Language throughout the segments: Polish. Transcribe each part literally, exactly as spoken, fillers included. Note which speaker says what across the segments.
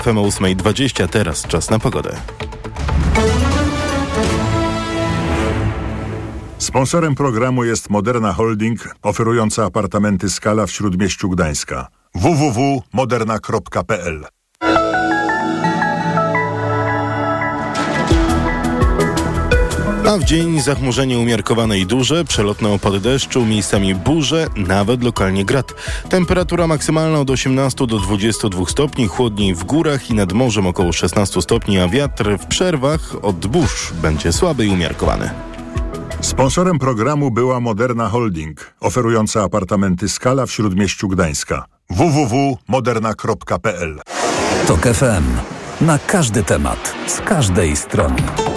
Speaker 1: F M o ósma dwadzieścia, teraz czas na pogodę.
Speaker 2: Sponsorem programu jest Moderna Holding, oferująca apartamenty Skala w Śródmieściu Gdańska. w w w kropka moderna kropka p l.
Speaker 1: A w dzień zachmurzenie umiarkowane i duże, przelotne opady deszczu, miejscami burze, nawet lokalnie grad. Temperatura maksymalna od osiemnastu do dwudziestu dwóch stopni, chłodniej w górach i nad morzem około szesnastu stopni, a wiatr w przerwach od burz będzie słaby i umiarkowany.
Speaker 2: Sponsorem programu była Moderna Holding, oferująca apartamenty Skala w Śródmieściu Gdańska. w w w kropka moderna kropka p l.
Speaker 3: Tok F M. Na każdy temat, z każdej strony.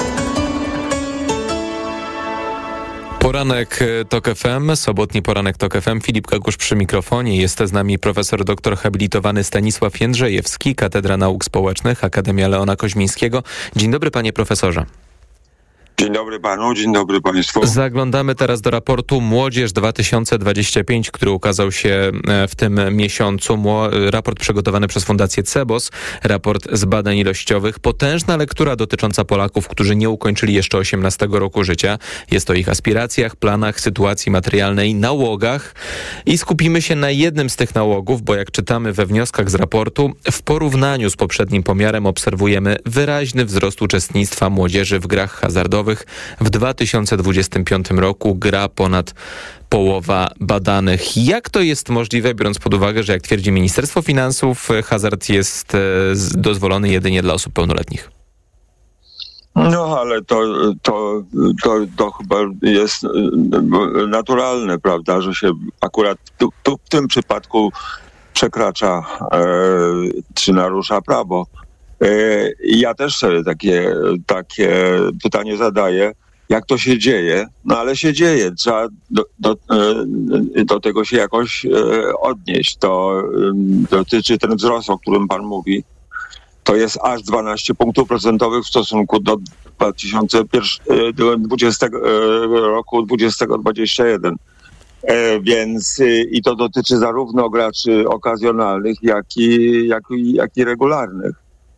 Speaker 4: Poranek Tok F M, sobotni poranek Tok F M. Filip Kakusz przy mikrofonie. Jest z nami profesor doktor habilitowany Stanisław Jędrzejewski, Katedra Nauk Społecznych, Akademia Leona Koźmińskiego. Dzień dobry, panie profesorze.
Speaker 5: Dzień dobry panu, dzień dobry państwu.
Speaker 4: Zaglądamy teraz do raportu Młodzież dwa tysiące dwadzieścia pięć, który ukazał się w tym miesiącu. Raport przygotowany przez Fundację Cebos, raport z badań ilościowych. Potężna lektura dotycząca Polaków, którzy nie ukończyli jeszcze osiemnastego roku życia. Jest o ich aspiracjach, planach, sytuacji materialnej, nałogach. I skupimy się na jednym z tych nałogów, bo jak czytamy we wnioskach z raportu, w porównaniu z poprzednim pomiarem obserwujemy wyraźny wzrost uczestnictwa młodzieży w grach hazardowych. W dwa tysiące dwudziestym piątym roku gra ponad połowa badanych. Jak to jest możliwe, biorąc pod uwagę, że jak twierdzi Ministerstwo Finansów, hazard jest dozwolony jedynie dla osób pełnoletnich?
Speaker 5: No, ale to, to, to, to chyba jest naturalne, prawda, że się akurat tu, tu w tym przypadku przekracza e, czy narusza prawo. Ja też sobie takie, takie pytanie zadaję, jak to się dzieje, no ale się dzieje, trzeba do, do, do tego się jakoś odnieść. To dotyczy ten wzrost, o którym pan mówi, to jest aż dwanaście punktów procentowych w stosunku do dwa tysiące dwudziestego roku dwudziestego dwudziestego pierwszego. Więc i to dotyczy zarówno graczy okazjonalnych, jak i, jak i, jak i regularnych.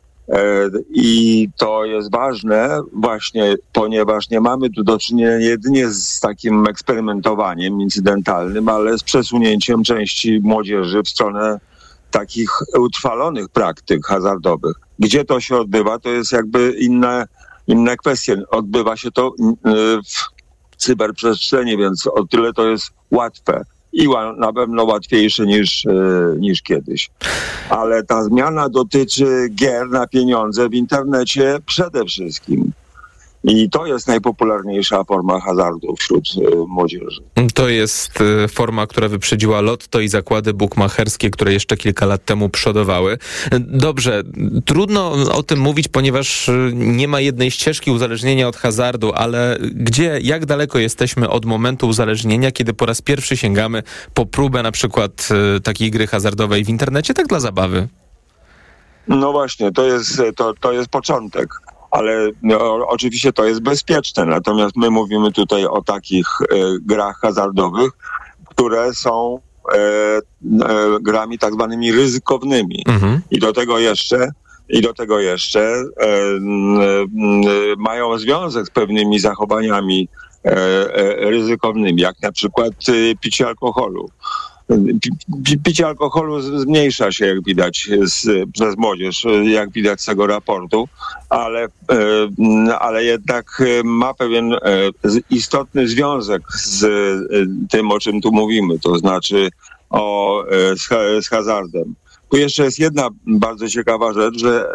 Speaker 5: I to jest ważne właśnie, ponieważ nie mamy tu do czynienia jedynie z takim eksperymentowaniem incydentalnym, ale z przesunięciem części młodzieży w stronę takich utrwalonych praktyk hazardowych. Gdzie to się odbywa, to jest jakby inne, inne kwestie. Odbywa się to w cyberprzestrzeni, więc o tyle to jest łatwe. I na pewno łatwiejsze niż, niż kiedyś. Ale ta zmiana dotyczy gier na pieniądze w internecie przede wszystkim. I to jest najpopularniejsza forma hazardu wśród młodzieży.
Speaker 4: To jest forma, która wyprzedziła lotto i zakłady bukmacherskie, które jeszcze kilka lat temu przodowały. Dobrze, trudno o tym mówić, ponieważ nie ma jednej ścieżki uzależnienia od hazardu, ale gdzie, jak daleko jesteśmy od momentu uzależnienia, kiedy po raz pierwszy sięgamy po próbę na przykład takiej gry hazardowej w internecie, tak dla zabawy?
Speaker 5: No właśnie, to jest, to, to jest początek. Ale no, oczywiście to jest bezpieczne. Natomiast my mówimy tutaj o takich e, grach hazardowych, które są e, e, grami tak zwanymi ryzykownymi. Mhm. I do tego jeszcze i do tego jeszcze e, e, mają związek z pewnymi zachowaniami e, e, ryzykownymi, jak na przykład e, picie alkoholu. Picie alkoholu zmniejsza się, jak widać, z, przez młodzież, jak widać z tego raportu, ale, ale jednak ma pewien istotny związek z tym, o czym tu mówimy, to znaczy o, z, z hazardem. Tu jeszcze jest jedna bardzo ciekawa rzecz, że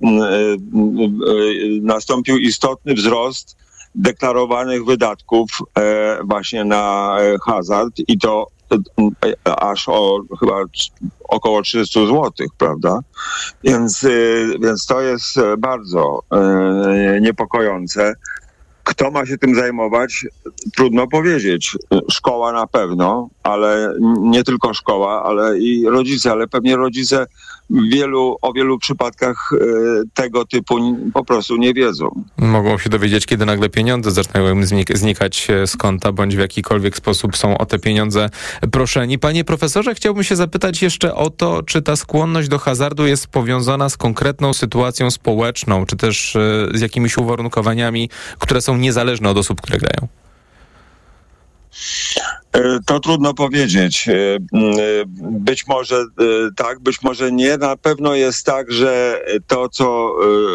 Speaker 5: nastąpił istotny wzrost deklarowanych wydatków właśnie na hazard i to aż o chyba około trzysta złotych, prawda? Więc, więc to jest bardzo e, niepokojące. Kto ma się tym zajmować? Trudno powiedzieć. Szkoła na pewno, ale nie tylko szkoła, ale i rodzice, ale pewnie rodzice w wielu, o wielu przypadkach tego typu po prostu nie wiedzą.
Speaker 4: Mogą się dowiedzieć, kiedy nagle pieniądze zaczynają im znikać z konta, bądź w jakikolwiek sposób są o te pieniądze proszeni. Panie profesorze, chciałbym się zapytać jeszcze o to, czy ta skłonność do hazardu jest powiązana z konkretną sytuacją społeczną, czy też z jakimiś uwarunkowaniami, które są niezależne od osób, które grają?
Speaker 5: To trudno powiedzieć. Być może tak, być może nie. Na pewno jest tak, że to, co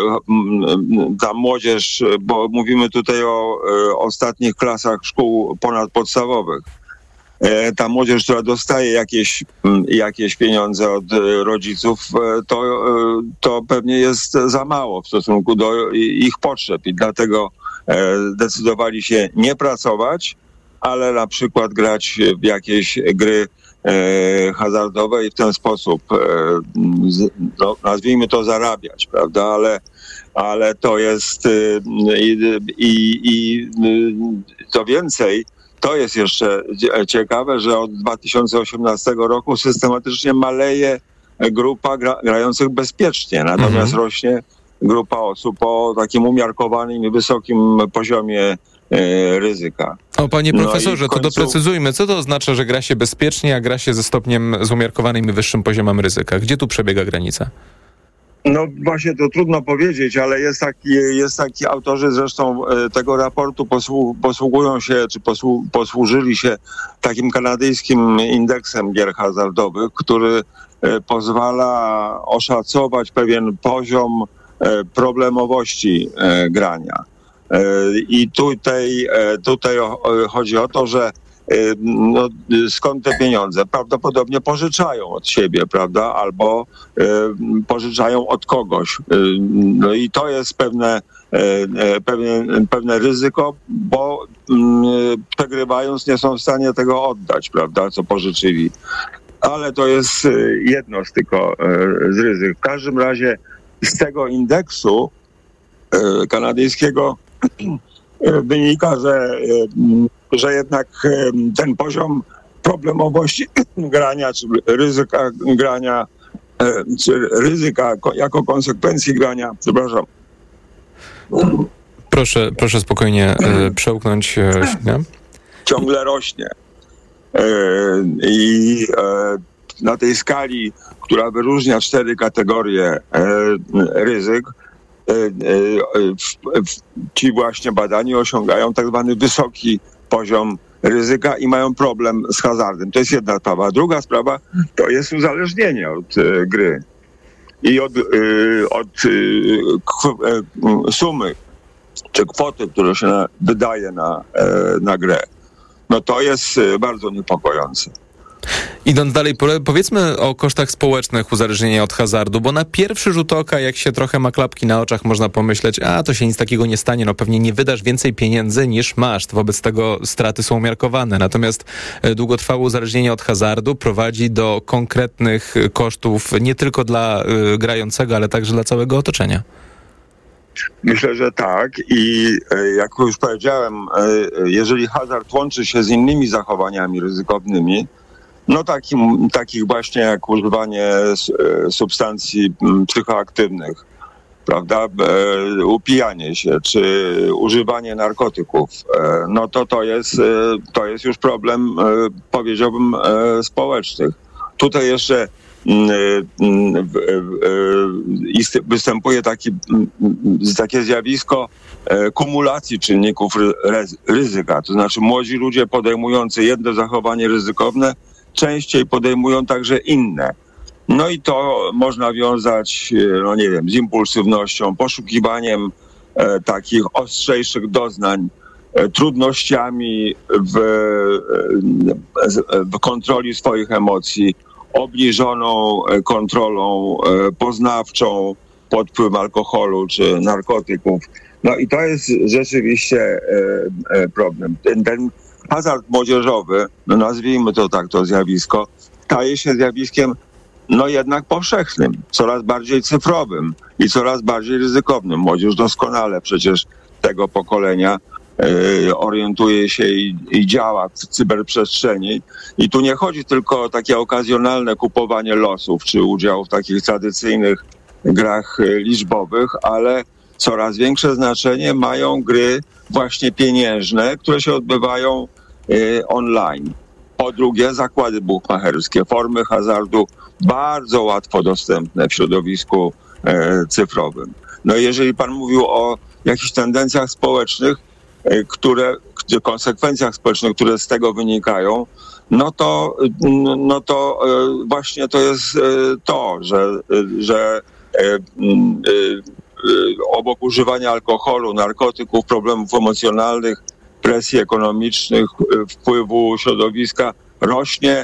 Speaker 5: ta młodzież, bo mówimy tutaj o ostatnich klasach szkół ponadpodstawowych, ta młodzież, która dostaje jakieś, jakieś pieniądze od rodziców, to, to pewnie jest za mało w stosunku do ich potrzeb i dlatego zdecydowali się nie pracować, ale na przykład grać w jakieś gry e, hazardowe i w ten sposób, e, z, no, nazwijmy to, zarabiać, prawda, ale, ale to jest e, i, i, i co więcej, to jest jeszcze ciekawe, że od dwa tysiące osiemnastego roku systematycznie maleje grupa gra, grających bezpiecznie, natomiast mhm. rośnie grupa osób o takim umiarkowanym i wysokim poziomie ryzyka.
Speaker 4: O, panie profesorze,
Speaker 5: no końcu...
Speaker 4: to doprecyzujmy, co to oznacza, że gra się bezpiecznie, a gra się ze stopniem z umiarkowanym i wyższym poziomem ryzyka? Gdzie tu przebiega granica?
Speaker 5: No właśnie to trudno powiedzieć, ale jest taki, jest taki autorzy zresztą tego raportu posłu, posługują się, czy posłu, posłużyli się takim kanadyjskim indeksem gier hazardowych, który pozwala oszacować pewien poziom problemowości grania. I tutaj, tutaj chodzi o to, że no, skąd te pieniądze? Prawdopodobnie pożyczają od siebie, prawda? Albo pożyczają od kogoś. No i to jest pewne, pewne, pewne ryzyko, bo przegrywając nie są w stanie tego oddać, prawda? Co pożyczyli. Ale to jest jedno z tylko z ryzyk. W każdym razie z tego indeksu kanadyjskiego wynika, że, że jednak ten poziom problemowości grania, czy ryzyka grania, czy ryzyka jako konsekwencji grania, przepraszam.
Speaker 4: Proszę, proszę spokojnie e, przełknąć ślinę.
Speaker 5: Ciągle rośnie. E, I e, na tej skali, która wyróżnia cztery kategorie e, ryzyk, ci właśnie badani osiągają tak zwany wysoki poziom ryzyka i mają problem z hazardem. To jest jedna sprawa. Druga sprawa to jest uzależnienie od gry i od, od sumy czy kwoty, które się wydaje na, na grę. No to jest bardzo niepokojące.
Speaker 4: Idąc dalej, powiedzmy o kosztach społecznych uzależnienia od hazardu, bo na pierwszy rzut oka, jak się trochę ma klapki na oczach, można pomyśleć, a to się nic takiego nie stanie, no pewnie nie wydasz więcej pieniędzy niż masz, wobec tego straty są umiarkowane. Natomiast długotrwałe uzależnienie od hazardu prowadzi do konkretnych kosztów nie tylko dla y, grającego, ale także dla całego otoczenia.
Speaker 5: Myślę, że tak i jak już powiedziałem, jeżeli hazard łączy się z innymi zachowaniami ryzykownymi, no takim, takich właśnie jak używanie substancji psychoaktywnych, prawda, upijanie się, czy używanie narkotyków, no to to jest, to jest już problem, powiedziałbym, społeczny. Tutaj jeszcze występuje taki, takie zjawisko kumulacji czynników ryzyka, to znaczy młodzi ludzie podejmujący jedno zachowanie ryzykowne częściej podejmują także inne. No i to można wiązać, no nie wiem, z impulsywnością, poszukiwaniem e, takich ostrzejszych doznań, e, trudnościami w, e, w kontroli swoich emocji, obniżoną kontrolą e, poznawczą pod wpływem alkoholu czy narkotyków. No i to jest rzeczywiście e, e, problem. Ten, ten hazard młodzieżowy, no nazwijmy to tak, to zjawisko, staje się zjawiskiem no jednak powszechnym, coraz bardziej cyfrowym i coraz bardziej ryzykownym. Młodzież doskonale przecież tego pokolenia y, orientuje się i, i działa w cyberprzestrzeni. I tu nie chodzi tylko o takie okazjonalne kupowanie losów czy udział w takich tradycyjnych grach y, liczbowych, ale coraz większe znaczenie mają gry właśnie pieniężne, które się odbywają y, online. Po drugie, zakłady bukmacherskie, formy hazardu bardzo łatwo dostępne w środowisku e, cyfrowym. No jeżeli pan mówił o jakichś tendencjach społecznych, e, które, konsekwencjach społecznych, które z tego wynikają, no to, no to e, właśnie to jest e, to, że, że e, e, obok używania alkoholu, narkotyków, problemów emocjonalnych, presji ekonomicznych, wpływu środowiska rośnie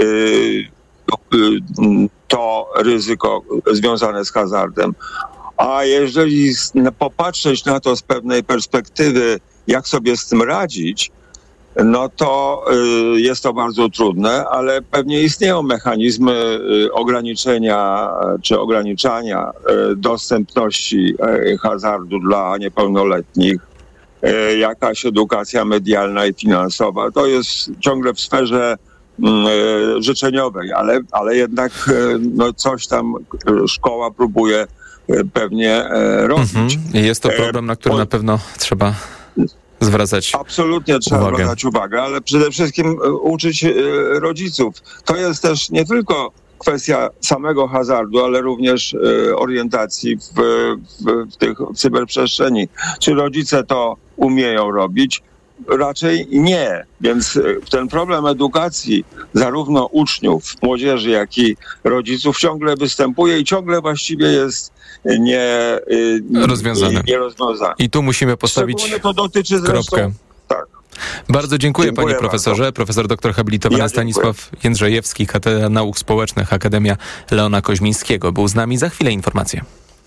Speaker 5: to ryzyko związane z hazardem. A jeżeli popatrzeć na to z pewnej perspektywy, jak sobie z tym radzić, no to jest to bardzo trudne, ale pewnie istnieją mechanizmy ograniczenia czy ograniczania dostępności hazardu dla niepełnoletnich. Jakaś edukacja medialna i finansowa. To jest ciągle w sferze mm, życzeniowej, ale, ale jednak no, coś tam szkoła próbuje pewnie robić.
Speaker 4: Mhm. Jest to problem, na który na pewno trzeba zwracać
Speaker 5: Absolutnie trzeba
Speaker 4: uwagę.
Speaker 5: zwracać uwagę, ale przede wszystkim uczyć rodziców. To jest też nie tylko kwestia samego hazardu, ale również y, orientacji w, w, w tych w cyberprzestrzeni. Czy rodzice to umieją robić? Raczej nie. Więc y, ten problem edukacji zarówno uczniów, młodzieży, jak i rodziców ciągle występuje i ciągle właściwie jest nie, y,
Speaker 4: rozwiązany.
Speaker 5: nie rozwiązany.
Speaker 4: I tu musimy postawić
Speaker 5: Szczególnie to dotyczy
Speaker 4: kropkę.
Speaker 5: Zresztą, tak.
Speaker 4: Bardzo dziękuję,
Speaker 5: Dziękuję
Speaker 4: panie profesorze.
Speaker 5: bardzo.
Speaker 4: Profesor doktor habilitowany
Speaker 5: Ja
Speaker 4: Stanisław Jędrzejewski, Katedra Nauk Społecznych, Akademia Leona Koźmińskiego. Był z nami. Za chwilę informacje.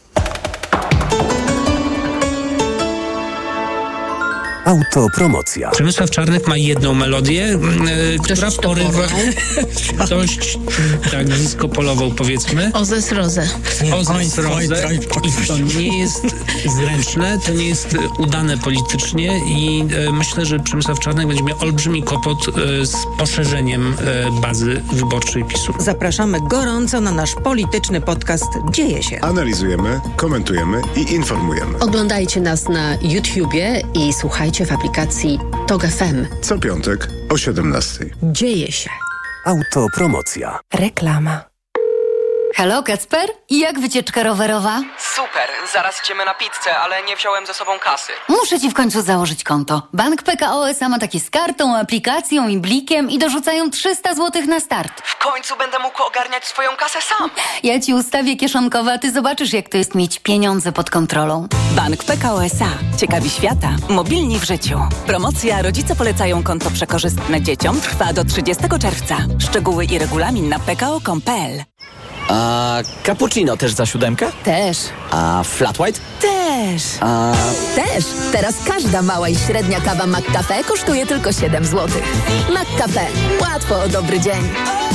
Speaker 3: Autopromocja.
Speaker 6: Przemysław Czarnek ma jedną melodię, yy, która porywa dość tak disco-polową, powiedzmy.
Speaker 7: Ozes Rozę.
Speaker 6: Ozes Rozę. I to nie jest zręczne, to nie jest udane politycznie i yy, myślę, że Przemysław Czarnek będzie miał olbrzymi kłopot yy, z poszerzeniem yy, bazy wyborczej PiSu.
Speaker 8: Zapraszamy gorąco na nasz polityczny podcast Dzieje się.
Speaker 9: Analizujemy, komentujemy i informujemy.
Speaker 7: Oglądajcie nas na YouTubie i słuchajcie w aplikacji TOG F M.
Speaker 9: Co piątek o siedemnastej.
Speaker 7: Dzieje się.
Speaker 3: Autopromocja.
Speaker 7: Reklama.
Speaker 10: Halo, Kacper? I jak wycieczka rowerowa?
Speaker 11: Super, zaraz idziemy na pizzę, ale nie wziąłem ze sobą kasy.
Speaker 10: Muszę ci w końcu założyć konto. Bank P K O S A ma takie z kartą, aplikacją i blikiem i dorzucają trzysta złotych na start.
Speaker 11: W końcu będę mógł ogarniać swoją kasę sam.
Speaker 10: Ja ci ustawię kieszonkowe, a ty zobaczysz, jak to jest mieć pieniądze pod kontrolą.
Speaker 12: Bank P K O S A. Ciekawi świata. Mobilni w życiu. Promocja Rodzice polecają konto przekorzystne dzieciom trwa do trzydziestego czerwca. Szczegóły i regulamin na p k o kropka com kropka p l.
Speaker 13: A cappuccino też za siódemkę?
Speaker 10: Też.
Speaker 13: A flat white?
Speaker 10: Też.
Speaker 13: A...
Speaker 10: Też. Teraz każda mała i średnia kawa McCafe kosztuje tylko siedem złotych. McCafe. Łatwo o dobry dzień.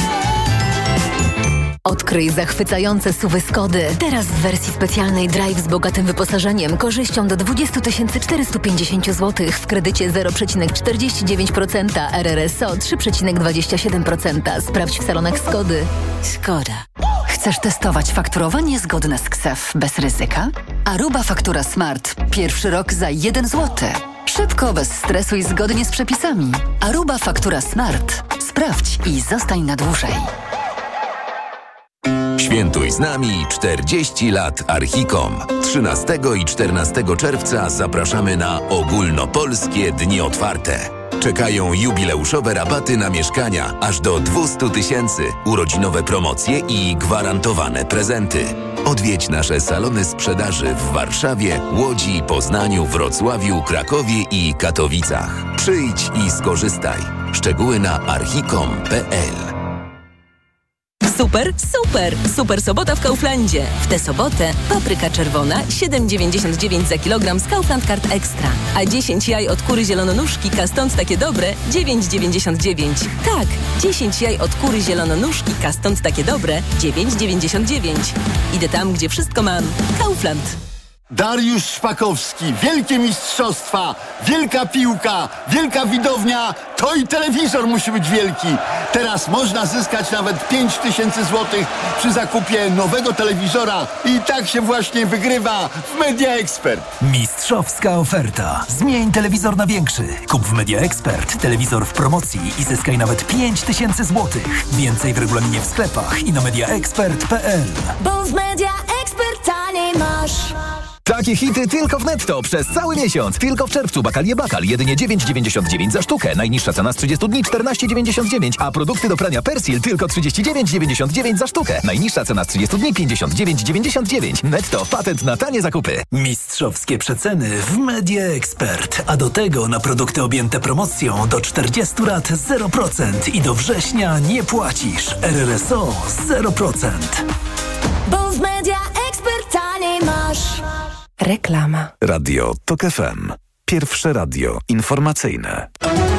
Speaker 10: Odkryj zachwycające suwy Skody. Teraz w wersji specjalnej Drive z bogatym wyposażeniem, korzyścią do dwadzieścia tysięcy czterysta pięćdziesiąt złotych w kredycie zero przecinek czterdzieści dziewięć procent, R R S O trzy przecinek dwadzieścia siedem procent. Sprawdź w salonach Skody.
Speaker 12: Skoda.
Speaker 14: Chcesz testować fakturowanie zgodne z K S E F bez ryzyka? Aruba Faktura Smart. Pierwszy rok za jeden złoty. Szybko, bez stresu i zgodnie z przepisami. Aruba Faktura Smart. Sprawdź i zostań na dłużej.
Speaker 15: Świętuj z nami czterdzieści lat Archicom. trzynastego i czternastego czerwca zapraszamy na ogólnopolskie dni otwarte. Czekają jubileuszowe rabaty na mieszkania aż do dwieście tysięcy, urodzinowe promocje i gwarantowane prezenty. Odwiedź nasze salony sprzedaży w Warszawie, Łodzi, Poznaniu, Wrocławiu, Krakowie i Katowicach. Przyjdź i skorzystaj. Szczegóły na archicom kropka p l.
Speaker 12: Super, super! Super sobota w Kauflandzie. W tę sobotę papryka czerwona siedem dziewięćdziesiąt dziewięć za kilogram z Kaufland Card Extra. A dziesięć jaj od kury zielononóżki Stąd takie dobre dziewięć dziewięćdziesiąt dziewięć. Tak, dziesięć jaj od kury zielononóżki Stąd takie dobre dziewięć dziewięćdziesiąt dziewięć. Idę tam, gdzie wszystko mam. Kaufland.
Speaker 16: Dariusz Szpakowski, wielkie mistrzostwa, wielka piłka, wielka widownia, to i telewizor musi być wielki. Teraz można zyskać nawet pięć tysięcy złotych przy zakupie nowego telewizora i tak się właśnie wygrywa w Media Expert.
Speaker 3: Mistrzowska oferta. Zmień telewizor na większy. Kup w Media Expert telewizor w promocji i zyskaj nawet pięć tysięcy złotych. Więcej w regulaminie w sklepach i na mediaexpert kropka p l.
Speaker 17: Bo w Media Expert taniej masz.
Speaker 18: Takie hity tylko w Netto przez cały miesiąc. Tylko w czerwcu Bakalie Bakal jedynie dziewięć dziewięćdziesiąt dziewięć za sztukę. Najniższa cena z trzydziestu dni czternaście dziewięćdziesiąt dziewięć, a produkty do prania Persil tylko trzydzieści dziewięć dziewięćdziesiąt dziewięć za sztukę. Najniższa cena z trzydziestu dni pięćdziesiąt dziewięć dziewięćdziesiąt dziewięć. Netto, patent na tanie zakupy.
Speaker 3: Mistrzowskie przeceny w Media Expert. A do tego na produkty objęte promocją do czterdziestu lat zero procent i do września nie płacisz. R R S O zero procent.
Speaker 17: Bo w Media Expert taniej masz.
Speaker 3: Reklama.
Speaker 19: Radio Tok F M. Pierwsze radio informacyjne.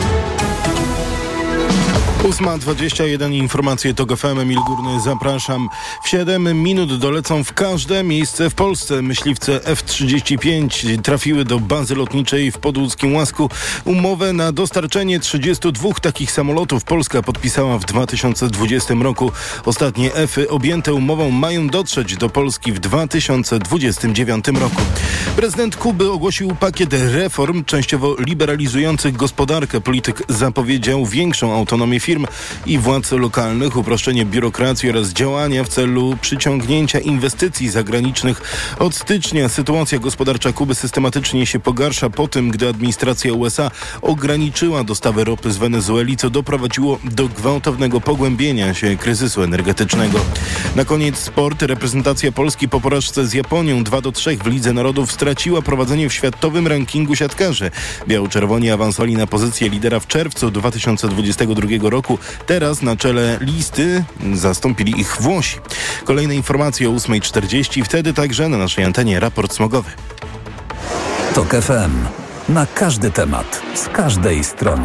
Speaker 1: ósma dwadzieścia jeden, informacje Tok F M, Emil Górny, zapraszam. W siedem minut dolecą w każde miejsce w Polsce. Myśliwce F trzydzieści pięć trafiły do bazy lotniczej w podłódzkim Łasku. Umowę na dostarczenie trzydziestu dwóch takich samolotów Polska podpisała w dwa tysiące dwudziestym roku. Ostatnie F-y objęte umową mają dotrzeć do Polski w dwa tysiące dwudziestym dziewiątym roku. Prezydent Kuby ogłosił pakiet reform częściowo liberalizujących gospodarkę. Polityk zapowiedział większą autonomię firm i władz lokalnych, uproszczenie biurokracji oraz działania w celu przyciągnięcia inwestycji zagranicznych. Od stycznia sytuacja gospodarcza Kuby systematycznie się pogarsza po tym, gdy administracja U S A ograniczyła dostawy ropy z Wenezueli, co doprowadziło do gwałtownego pogłębienia się kryzysu energetycznego. Na koniec sport. Reprezentacja Polski po porażce z Japonią dwa do trzech w Lidze Narodów straciła prowadzenie w światowym rankingu siatkarzy. Biało-czerwoni awansowali na pozycję lidera w czerwcu dwa tysiące dwudziestego drugiego roku. Teraz na czele listy zastąpili ich Włosi. Kolejne informacje o ósma czterdzieści. Wtedy także na naszej antenie raport smogowy.
Speaker 3: Tok F M. Na każdy temat, z każdej strony.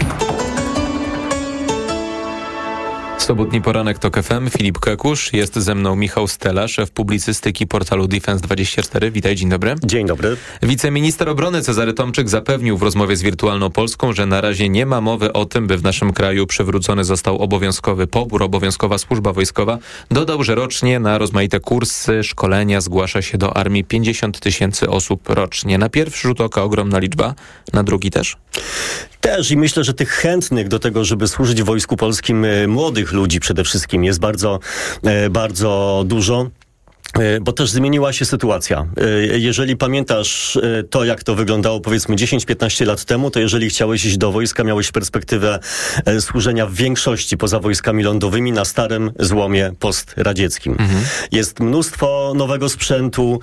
Speaker 4: Sobotni poranek Tok F M, Filip Kekusz, jest ze mną Michał Stela, szef publicystyki portalu Defense dwadzieścia cztery. Witaj, dzień dobry.
Speaker 20: Dzień dobry.
Speaker 4: Wiceminister obrony Cezary Tomczyk zapewnił w rozmowie z Wirtualną Polską, że na razie nie ma mowy o tym, by w naszym kraju przywrócony został obowiązkowy pobór, obowiązkowa służba wojskowa. Dodał, że rocznie na rozmaite kursy, szkolenia zgłasza się do armii pięćdziesiąt tysięcy osób rocznie. Na pierwszy rzut oka ogromna liczba, na drugi też?
Speaker 20: Też i myślę, że tych chętnych do tego, żeby służyć w Wojsku Polskim, młodych ludzi przede wszystkim jest bardzo, bardzo dużo. Bo też zmieniła się sytuacja. Jeżeli pamiętasz to, jak to wyglądało powiedzmy dziesięć piętnaście lat temu, to jeżeli chciałeś iść do wojska, miałeś perspektywę służenia w większości poza wojskami lądowymi na starym złomie postradzieckim. Mhm. Jest mnóstwo nowego sprzętu,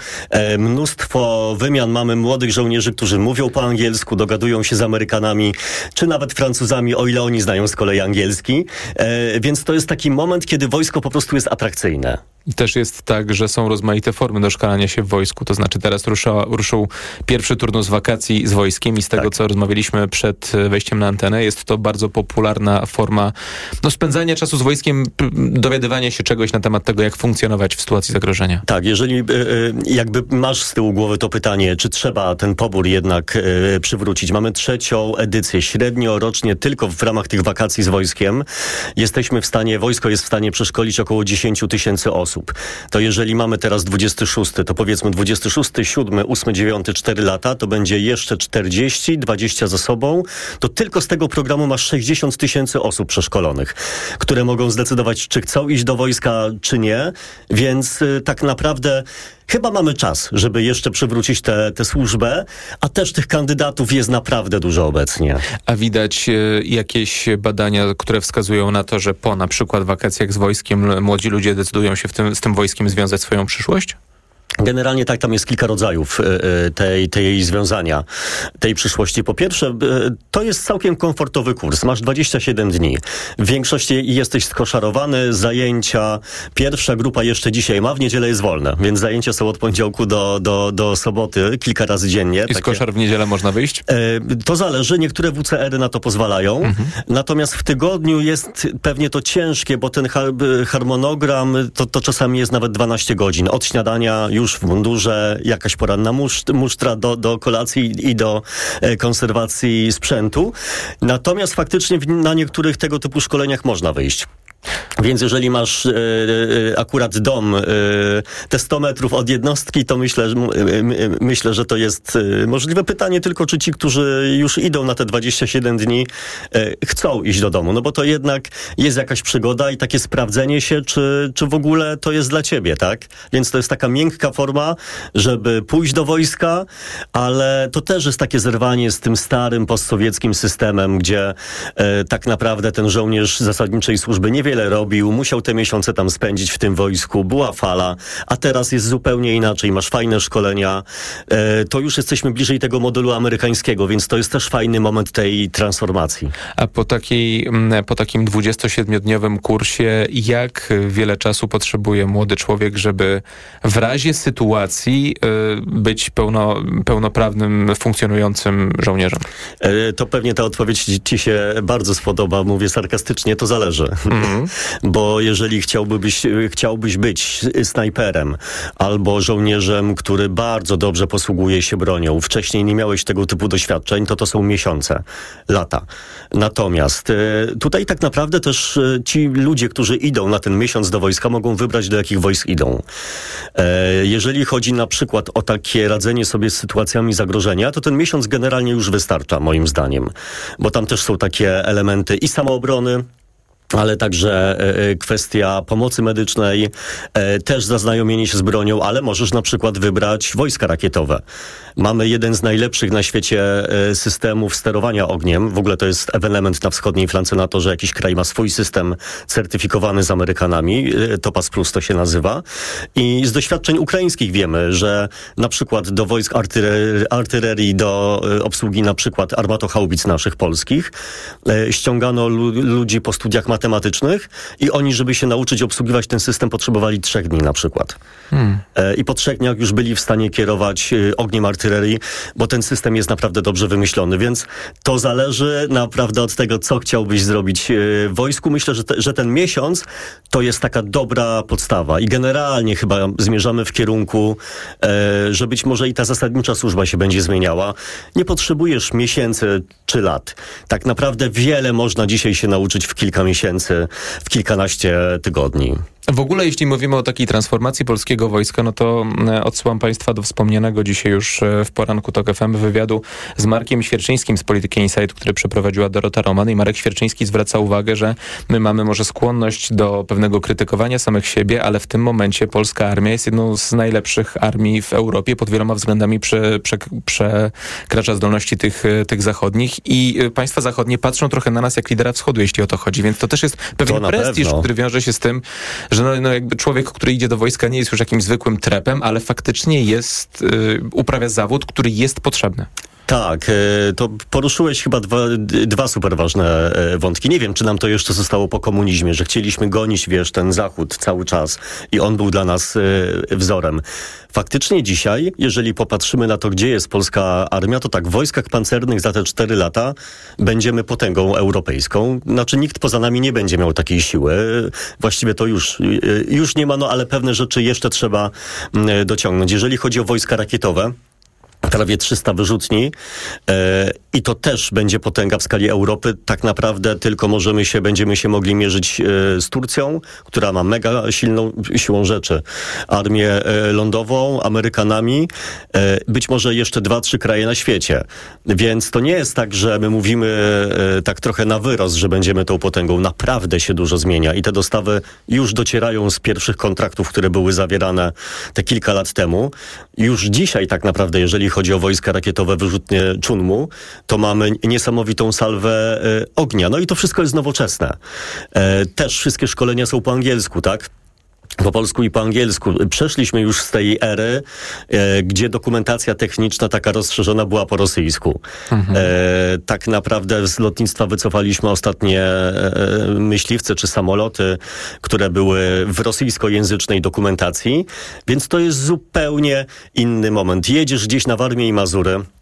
Speaker 20: mnóstwo wymian. Mamy młodych żołnierzy, którzy mówią po angielsku, dogadują się z Amerykanami, czy nawet Francuzami, o ile oni znają z kolei angielski. Więc to jest taki moment, kiedy wojsko po prostu jest atrakcyjne.
Speaker 4: I też jest tak, że są rozmaite formy doszkalania się w wojsku, to znaczy teraz rusza, ruszył pierwszy turnus wakacji z wojskiem i z tego, tak. co rozmawialiśmy przed wejściem na antenę, jest to bardzo popularna forma no, spędzania czasu z wojskiem, dowiadywania się czegoś na temat tego, jak funkcjonować w sytuacji zagrożenia.
Speaker 20: Tak, jeżeli y, jakby masz z tyłu głowy to pytanie, czy trzeba ten pobór jednak y, przywrócić. Mamy trzecią edycję, średnio rocznie tylko w ramach tych wakacji z wojskiem jesteśmy w stanie, wojsko jest w stanie przeszkolić około dziesięć tysięcy osób. To jeżeli mamy teraz dwudziesty szósty, to powiedzmy dwudziesty szósty, siódmy, ósmy, dziewiąty, cztery lata, to będzie jeszcze czterdzieści, dwadzieścia za sobą, to tylko z tego programu masz sześćdziesiąt tysięcy osób przeszkolonych, które mogą zdecydować, czy chcą iść do wojska, czy nie, więc y, tak naprawdę chyba mamy czas, żeby jeszcze przywrócić tę służbę, a też tych kandydatów jest naprawdę dużo obecnie.
Speaker 4: A widać y, jakieś badania, które wskazują na to, że po na przykład wakacjach z wojskiem młodzi ludzie decydują się w tym, z tym wojskiem związać swoją przyszłość?
Speaker 20: Generalnie tak, tam jest kilka rodzajów tej, tej związania, tej przyszłości. Po pierwsze, to jest całkiem komfortowy kurs. Masz dwadzieścia siedem dni. W większości jesteś skoszarowany, zajęcia. Pierwsza grupa jeszcze dzisiaj ma, w niedzielę jest wolne, więc zajęcia są od poniedziałku do, do, do soboty, kilka razy dziennie.
Speaker 4: I z koszar w niedzielę można wyjść?
Speaker 20: To zależy, niektóre W C R y na to pozwalają. Mhm. Natomiast w tygodniu jest pewnie to ciężkie, bo ten harmonogram to, to czasami jest nawet dwanaście godzin. Od śniadania już już w mundurze, jakaś poranna muszt, musztra do, do kolacji i do e, konserwacji sprzętu. Natomiast faktycznie w, na niektórych tego typu szkoleniach można wyjść. Więc jeżeli masz e, e, akurat dom e, te sto metrów od jednostki, to myślę, że, e, myślę, że to jest e, możliwe. Pytanie tylko, czy ci, którzy już idą na te dwadzieścia siedem dni, e, chcą iść do domu. No bo to jednak jest jakaś przygoda i takie sprawdzenie się, czy, czy w ogóle to jest dla ciebie, tak? Więc to jest taka miękka forma, żeby pójść do wojska, ale to też jest takie zerwanie z tym starym postsowieckim systemem, gdzie e, tak naprawdę ten żołnierz zasadniczej służby nie wie, wiele robił, musiał te miesiące tam spędzić w tym wojsku, była fala, a teraz jest zupełnie inaczej, masz fajne szkolenia, e, to już jesteśmy bliżej tego modelu amerykańskiego, więc to jest też fajny moment tej transformacji.
Speaker 4: A po, takiej, po takim dwudziestosiedmiodniowym kursie, jak wiele czasu potrzebuje młody człowiek, żeby w razie sytuacji y, być pełno, pełnoprawnym, funkcjonującym żołnierzem?
Speaker 20: E, to pewnie ta odpowiedź ci się bardzo spodoba, mówię sarkastycznie, to zależy. Mm. Bo jeżeli chciałbyś, chciałbyś być snajperem albo żołnierzem, który bardzo dobrze posługuje się bronią, wcześniej nie miałeś tego typu doświadczeń, to to są miesiące, lata. Natomiast e, tutaj tak naprawdę też e, ci ludzie, którzy idą na ten miesiąc do wojska, mogą wybrać, do jakich wojsk idą. E, jeżeli chodzi na przykład o takie radzenie sobie z sytuacjami zagrożenia, to ten miesiąc generalnie już wystarcza, moim zdaniem. Bo tam też są takie elementy i samoobrony, ale także e, kwestia pomocy medycznej, e, też zaznajomienie się z bronią, ale możesz na przykład wybrać wojska rakietowe. Mamy jeden z najlepszych na świecie e, systemów sterowania ogniem. W ogóle to jest ewenement na wschodniej flance NATO, że jakiś kraj ma swój system certyfikowany z Amerykanami. E, Topaz Plus to się nazywa. I z doświadczeń ukraińskich wiemy, że na przykład do wojsk artylerii, artylerii do e, obsługi na przykład armatochaubic naszych polskich e, ściągano lu- ludzi po studiach matematycznych, matematycznych i oni, żeby się nauczyć obsługiwać ten system, potrzebowali trzech dni na przykład. Hmm. E, I po trzech dniach już byli w stanie kierować e, ogniem artylerii, bo ten system jest naprawdę dobrze wymyślony, więc to zależy naprawdę od tego, co chciałbyś zrobić e, w wojsku. Myślę, że, te, że ten miesiąc to jest taka dobra podstawa i generalnie chyba zmierzamy w kierunku, e, że być może i ta zasadnicza służba się będzie zmieniała. Nie potrzebujesz miesięcy czy lat. Tak naprawdę wiele można dzisiaj się nauczyć w kilka miesięcy, w kilkanaście tygodni.
Speaker 4: W ogóle jeśli mówimy o takiej transformacji polskiego wojska, no to odsyłam Państwa do wspomnianego dzisiaj już w poranku TOK F M wywiadu z Markiem Świerczyńskim z Polityki Insight, który przeprowadziła Dorota Roman, i Marek Świerczyński zwraca uwagę, że my mamy może skłonność do pewnego krytykowania samych siebie, ale w tym momencie polska armia jest jedną z najlepszych armii w Europie, pod wieloma względami prze, prze, przekracza zdolności tych, tych zachodnich i państwa zachodnie patrzą trochę na nas jak lidera wschodu, jeśli o to chodzi, więc to też jest pewien prestiż, pewno. który wiąże się z tym, że no, no jakby człowiek, który idzie do wojska, nie jest już jakimś zwykłym trepem, ale faktycznie jest, yy, uprawia zawód, który jest potrzebny.
Speaker 20: Tak, to poruszyłeś chyba dwa, dwa super ważne wątki. Nie wiem, czy nam to jeszcze zostało po komunizmie, że chcieliśmy gonić, wiesz, ten Zachód cały czas i on był dla nas wzorem. Faktycznie dzisiaj, jeżeli popatrzymy na to, gdzie jest polska armia, to tak, w wojskach pancernych za te cztery lata będziemy potęgą europejską. Znaczy nikt poza nami nie będzie miał takiej siły. Właściwie to już, już nie ma, no ale pewne rzeczy jeszcze trzeba dociągnąć. Jeżeli chodzi o wojska rakietowe, prawie trzysta wyrzutni e, i to też będzie potęga w skali Europy. Tak naprawdę tylko możemy się, będziemy się mogli mierzyć e, z Turcją, która ma mega silną siłą rzeczy armię e, lądową, Amerykanami, e, być może jeszcze dwa, trzy kraje na świecie. Więc to nie jest tak, że my mówimy e, tak trochę na wyrost, że będziemy tą potęgą. Naprawdę się dużo zmienia i te dostawy już docierają z pierwszych kontraktów, które były zawierane te kilka lat temu. Już dzisiaj tak naprawdę, jeżeli chodzi o wojska rakietowe, wyrzutnie Chunmu, to mamy niesamowitą salwę e, ognia. No i to wszystko jest nowoczesne. E, też wszystkie szkolenia są po angielsku, tak? Po polsku i po angielsku. Przeszliśmy już z tej ery, e, gdzie dokumentacja techniczna taka rozszerzona była po rosyjsku. Mhm. E, tak naprawdę z lotnictwa wycofaliśmy ostatnie e, myśliwce czy samoloty, które były w rosyjskojęzycznej dokumentacji, więc to jest zupełnie inny moment. Jedziesz gdzieś na Warmię i Mazury,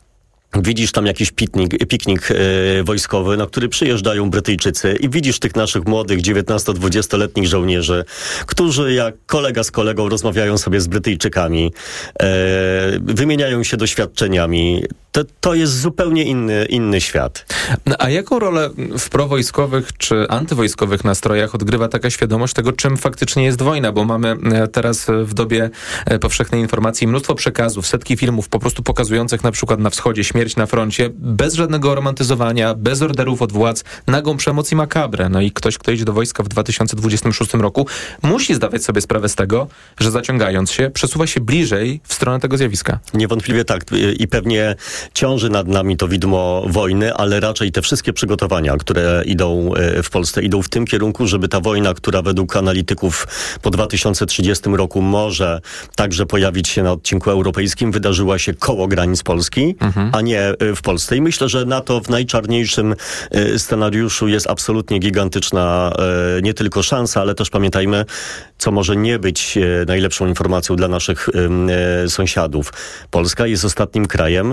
Speaker 20: Widzisz tam jakiś piknik, piknik e, wojskowy, na który przyjeżdżają Brytyjczycy i widzisz tych naszych młodych dziewiętnasto-dwudziestoletnich żołnierzy, którzy jak kolega z kolegą rozmawiają sobie z Brytyjczykami, e, wymieniają się doświadczeniami. To, to jest zupełnie inny, inny świat.
Speaker 4: No, a jaką rolę w prowojskowych czy antywojskowych nastrojach odgrywa taka świadomość tego, czym faktycznie jest wojna? Bo mamy teraz w dobie powszechnej informacji mnóstwo przekazów, setki filmów po prostu pokazujących na przykład na wschodzie śmierć na froncie, bez żadnego romantyzowania, bez orderów od władz, nagą przemoc i makabrę. No i ktoś, kto idzie do wojska w dwa tysiące dwudziestym szóstym roku, musi zdawać sobie sprawę z tego, że zaciągając się, przesuwa się bliżej w stronę tego zjawiska.
Speaker 20: Niewątpliwie tak. I pewnie ciąży nad nami to widmo wojny, ale raczej te wszystkie przygotowania, które idą w Polsce, idą w tym kierunku, żeby ta wojna, która według analityków po dwa tysiące trzydziestym roku może także pojawić się na odcinku europejskim, wydarzyła się koło granic Polski, mhm. a nie w Polsce. I myślę, że na to w najczarniejszym scenariuszu jest absolutnie gigantyczna nie tylko szansa, ale też pamiętajmy, co może nie być najlepszą informacją dla naszych sąsiadów. Polska jest ostatnim krajem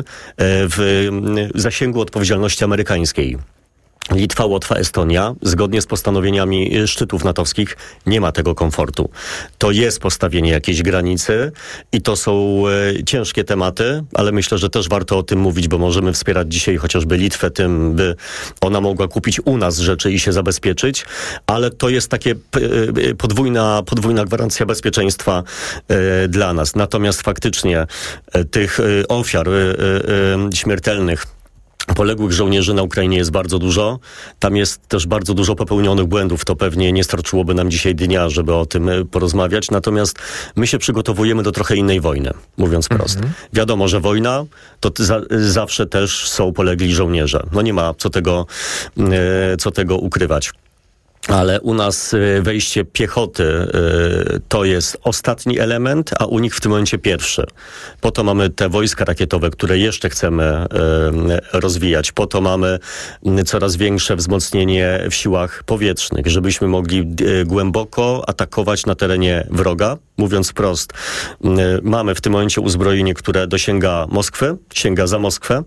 Speaker 20: w zasięgu odpowiedzialności amerykańskiej. Litwa, Łotwa, Estonia, zgodnie z postanowieniami szczytów natowskich, nie ma tego komfortu. To jest postawienie jakiejś granicy i to są e, ciężkie tematy, ale myślę, że też warto o tym mówić, bo możemy wspierać dzisiaj chociażby Litwę tym, by ona mogła kupić u nas rzeczy i się zabezpieczyć, ale to jest takie p, e, podwójna, podwójna gwarancja bezpieczeństwa e, dla nas. Natomiast faktycznie e, tych e, ofiar e, e, śmiertelnych poległych żołnierzy na Ukrainie jest bardzo dużo. Tam jest też bardzo dużo popełnionych błędów. To pewnie nie starczyłoby nam dzisiaj dnia, żeby o tym porozmawiać. Natomiast my się przygotowujemy do trochę innej wojny, mówiąc prosto. Mhm. Wiadomo, że wojna to za, zawsze też są polegli żołnierze. No nie ma co tego, e, co tego ukrywać. Ale u nas wejście piechoty y, to jest ostatni element, a u nich w tym momencie pierwszy. Po to mamy te wojska rakietowe, które jeszcze chcemy y, rozwijać. Po to mamy coraz większe wzmocnienie w siłach powietrznych, żebyśmy mogli y, głęboko atakować na terenie wroga. Mówiąc wprost, y, mamy w tym momencie uzbrojenie, które dosięga Moskwy, sięga za Moskwę.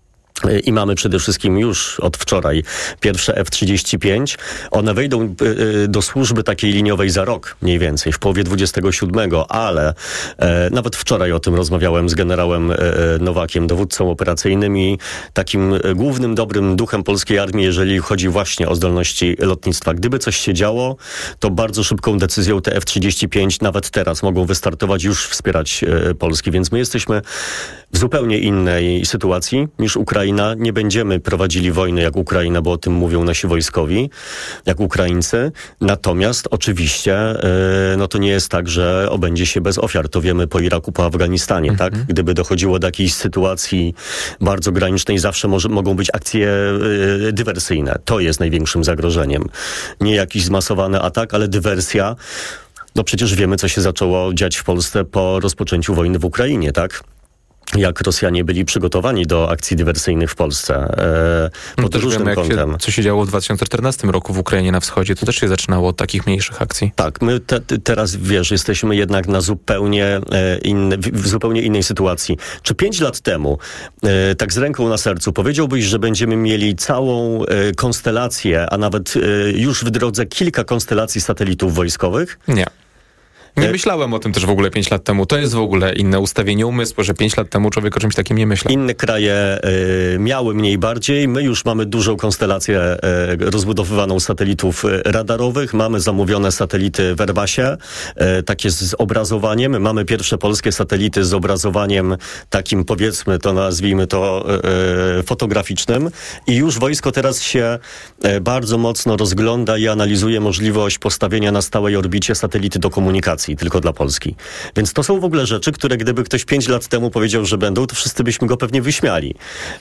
Speaker 20: I mamy przede wszystkim już od wczoraj pierwsze F trzydzieści pięć. One wejdą do służby takiej liniowej za rok, mniej więcej, w połowie dwudziestego siódmego, ale e, nawet wczoraj o tym rozmawiałem z generałem e, Nowakiem, dowódcą operacyjnym i takim głównym dobrym duchem polskiej armii, jeżeli chodzi właśnie o zdolności lotnictwa. Gdyby coś się działo, to bardzo szybką decyzją te F trzydzieści pięć nawet teraz mogą wystartować, już wspierać e, Polski, więc my jesteśmy w zupełnie innej sytuacji niż Ukraina. Nie będziemy prowadzili wojny jak Ukraina, bo o tym mówią nasi wojskowi, jak Ukraińcy. Natomiast oczywiście yy, no to nie jest tak, że obędzie się bez ofiar. To wiemy po Iraku, po Afganistanie, mm-hmm. tak? Gdyby dochodziło do jakiejś sytuacji bardzo granicznej, zawsze może, mogą być akcje yy, dywersyjne. To jest największym zagrożeniem. Nie jakiś zmasowany atak, ale dywersja. No przecież wiemy, co się zaczęło dziać w Polsce po rozpoczęciu wojny w Ukrainie, tak? Jak Rosjanie byli przygotowani do akcji dywersyjnych w Polsce. E,
Speaker 4: no
Speaker 20: pod różnym
Speaker 4: wiemy,
Speaker 20: kątem.
Speaker 4: Się, co się działo w dwa tysiące czternastym roku w Ukrainie na wschodzie, to też się zaczynało od takich mniejszych akcji.
Speaker 20: Tak, my te, teraz, wiesz, jesteśmy jednak na zupełnie e, inne, w, w zupełnie innej sytuacji. Czy pięć lat temu, e, tak z ręką na sercu, powiedziałbyś, że będziemy mieli całą e, konstelację, a nawet e, już w drodze kilka konstelacji satelitów wojskowych?
Speaker 4: Nie. Nie myślałem o tym też w ogóle pięć lat temu. To jest w ogóle inne ustawienie umysłu, że pięć lat temu człowiek o czymś takim nie myślał.
Speaker 20: Inne kraje y, miały mniej bardziej. My już mamy dużą konstelację y, rozbudowywaną satelitów radarowych. Mamy zamówione satelity w Airbusie, y, takie z obrazowaniem. Mamy pierwsze polskie satelity z obrazowaniem takim, powiedzmy to, nazwijmy to y, fotograficznym. I już wojsko teraz się y, bardzo mocno rozgląda i analizuje możliwość postawienia na stałej orbicie satelity do komunikacji. Tylko dla Polski. Więc to są w ogóle rzeczy, które gdyby ktoś pięć lat temu powiedział, że będą, to wszyscy byśmy go pewnie wyśmiali.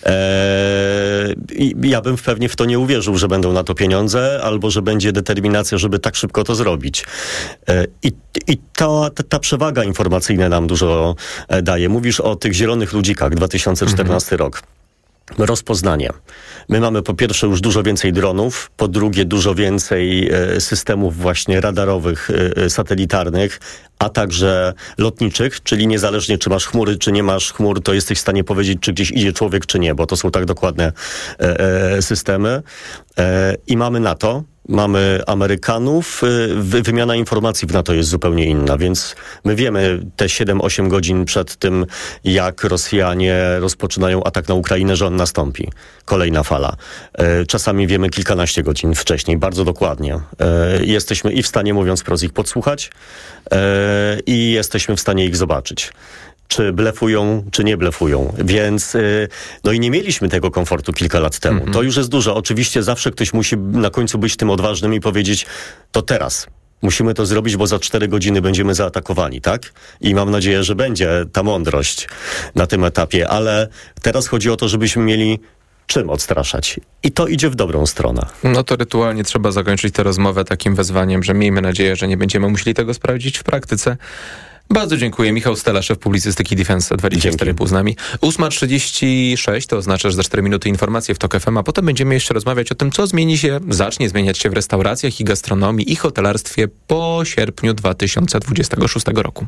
Speaker 20: Eee, i ja bym pewnie w to nie uwierzył, że będą na to pieniądze, albo że będzie determinacja, żeby tak szybko to zrobić. Eee, I i ta, ta, ta przewaga informacyjna nam dużo daje. Mówisz o tych zielonych ludzikach, dwa tysiące czternasty mhm. rok. rozpoznanie. My mamy po pierwsze już dużo więcej dronów, po drugie dużo więcej e, systemów właśnie radarowych, e, satelitarnych, a także lotniczych, czyli niezależnie czy masz chmury, czy nie masz chmur, to jesteś w stanie powiedzieć, czy gdzieś idzie człowiek, czy nie, bo to są tak dokładne e, e, systemy. E, I mamy NATO. Mamy Amerykanów, wy, wymiana informacji w NATO jest zupełnie inna, więc my wiemy te siedem osiem godzin przed tym, jak Rosjanie rozpoczynają atak na Ukrainę, że on nastąpi. Kolejna fala. E, czasami wiemy kilkanaście godzin wcześniej, bardzo dokładnie. E, jesteśmy i w stanie, mówiąc wprost, ich podsłuchać e, i jesteśmy w stanie ich zobaczyć. Czy blefują, czy nie blefują. Więc, no i nie mieliśmy tego komfortu kilka lat temu. Mm-hmm. To już jest dużo. Oczywiście zawsze ktoś musi na końcu być tym odważnym i powiedzieć, to teraz. Musimy to zrobić, bo za cztery godziny będziemy zaatakowani, tak? I mam nadzieję, że będzie ta mądrość na tym etapie. Ale teraz chodzi o to, żebyśmy mieli czym odstraszać. I to idzie w dobrą stronę.
Speaker 4: No to rytualnie trzeba zakończyć tę rozmowę takim wezwaniem, że miejmy nadzieję, że nie będziemy musieli tego sprawdzić w praktyce. Bardzo dziękuję. Michał Stela, szef publicystyki Defense dwadzieścia cztery pół z nami. ósma trzydzieści sześć, to oznacza, że za cztery minuty informacje w TOK F M, a potem będziemy jeszcze rozmawiać o tym, co zmieni się, zacznie zmieniać się w restauracjach i gastronomii i hotelarstwie po sierpniu dwa tysiące dwudziestego szóstego roku.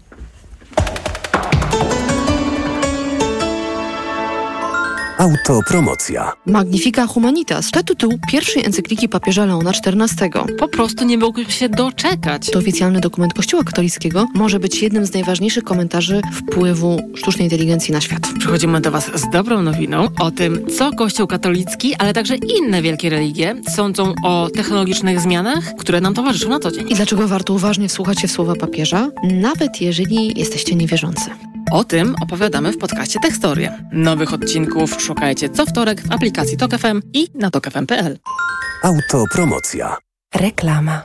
Speaker 19: Autopromocja.
Speaker 21: Magnifica Humanitas to tytuł pierwszej encykliki papieża Leona czternastego.
Speaker 22: Po prostu nie mógł się doczekać.
Speaker 21: To oficjalny dokument Kościoła katolickiego może być jednym z najważniejszych komentarzy wpływu sztucznej inteligencji na świat.
Speaker 22: Przychodzimy do Was z dobrą nowiną o tym, co Kościół katolicki, ale także inne wielkie religie sądzą o technologicznych zmianach, które nam towarzyszą na co dzień.
Speaker 21: I dlaczego warto uważnie wsłuchać się w słowa papieża, nawet jeżeli jesteście niewierzący.
Speaker 22: O tym opowiadamy w podcaście Tekstorie. Nowych odcinków szukajcie co wtorek w aplikacji Tok F M i na tok f m kropka p l.
Speaker 19: Autopromocja.
Speaker 21: Reklama.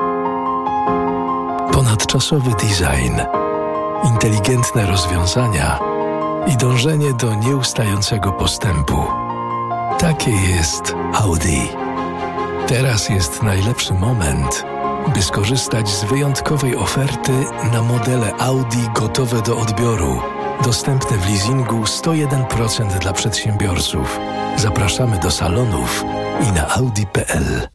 Speaker 23: Ponadczasowy design, inteligentne rozwiązania i dążenie do nieustającego postępu. Takie jest Audi. Teraz jest najlepszy moment, by skorzystać z wyjątkowej oferty na modele Audi gotowe do odbioru. Dostępne w leasingu sto jeden procent dla przedsiębiorców. Zapraszamy do salonów i na audi kropka p l.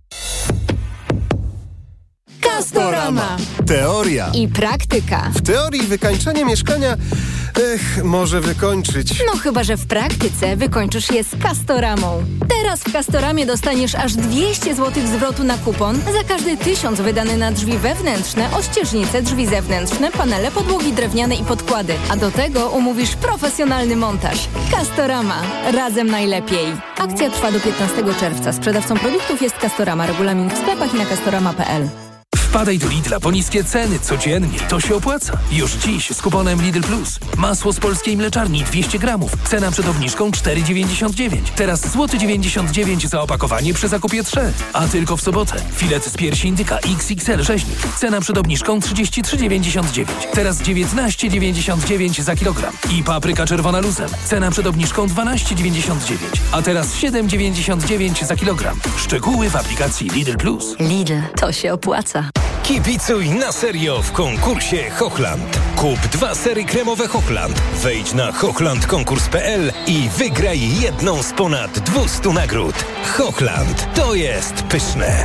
Speaker 24: Castorama. Teoria
Speaker 25: i praktyka.
Speaker 24: W teorii wykańczanie mieszkania, ech, może wykończyć.
Speaker 25: No chyba, że w praktyce wykończysz je z Castoramą. Teraz w Castoramie dostaniesz aż dwieście złotych zwrotu na kupon za każdy tysiąc wydany na drzwi wewnętrzne, ościeżnice, drzwi zewnętrzne, panele, podłogi drewniane i podkłady. A do tego umówisz profesjonalny montaż. Castorama. Razem najlepiej. Akcja trwa do piętnastego czerwca. Sprzedawcą produktów jest Castorama. Regulamin w sklepach i na castorama kropka p l.
Speaker 26: Wpadaj do Lidla po niskie ceny codziennie. To się opłaca. Już dziś z kuponem Lidl Plus. Masło z polskiej mleczarni dwieście gramów. Cena przed obniżką cztery dziewięćdziesiąt dziewięć. Teraz złoty dziewięćdziesiąt dziewięć za opakowanie przy zakupie trzech. A tylko w sobotę. Filet z piersi indyka X X L rzeźnik. Cena przed obniżką trzydzieści trzy dziewięćdziesiąt dziewięć. Teraz dziewiętnaście dziewięćdziesiąt dziewięć za kilogram. I papryka czerwona luzem. Cena przed obniżką dwanaście dziewięćdziesiąt dziewięć. A teraz siedem dziewięćdziesiąt dziewięć za kilogram. Szczegóły w aplikacji Lidl Plus.
Speaker 25: Lidl. To się opłaca.
Speaker 27: Kibicuj na serio w konkursie Hochland. Kup dwa sery kremowe Hochland. Wejdź na hochland konkurs kropka p l i wygraj jedną z ponad dwustu nagród. Hochland. To jest pyszne.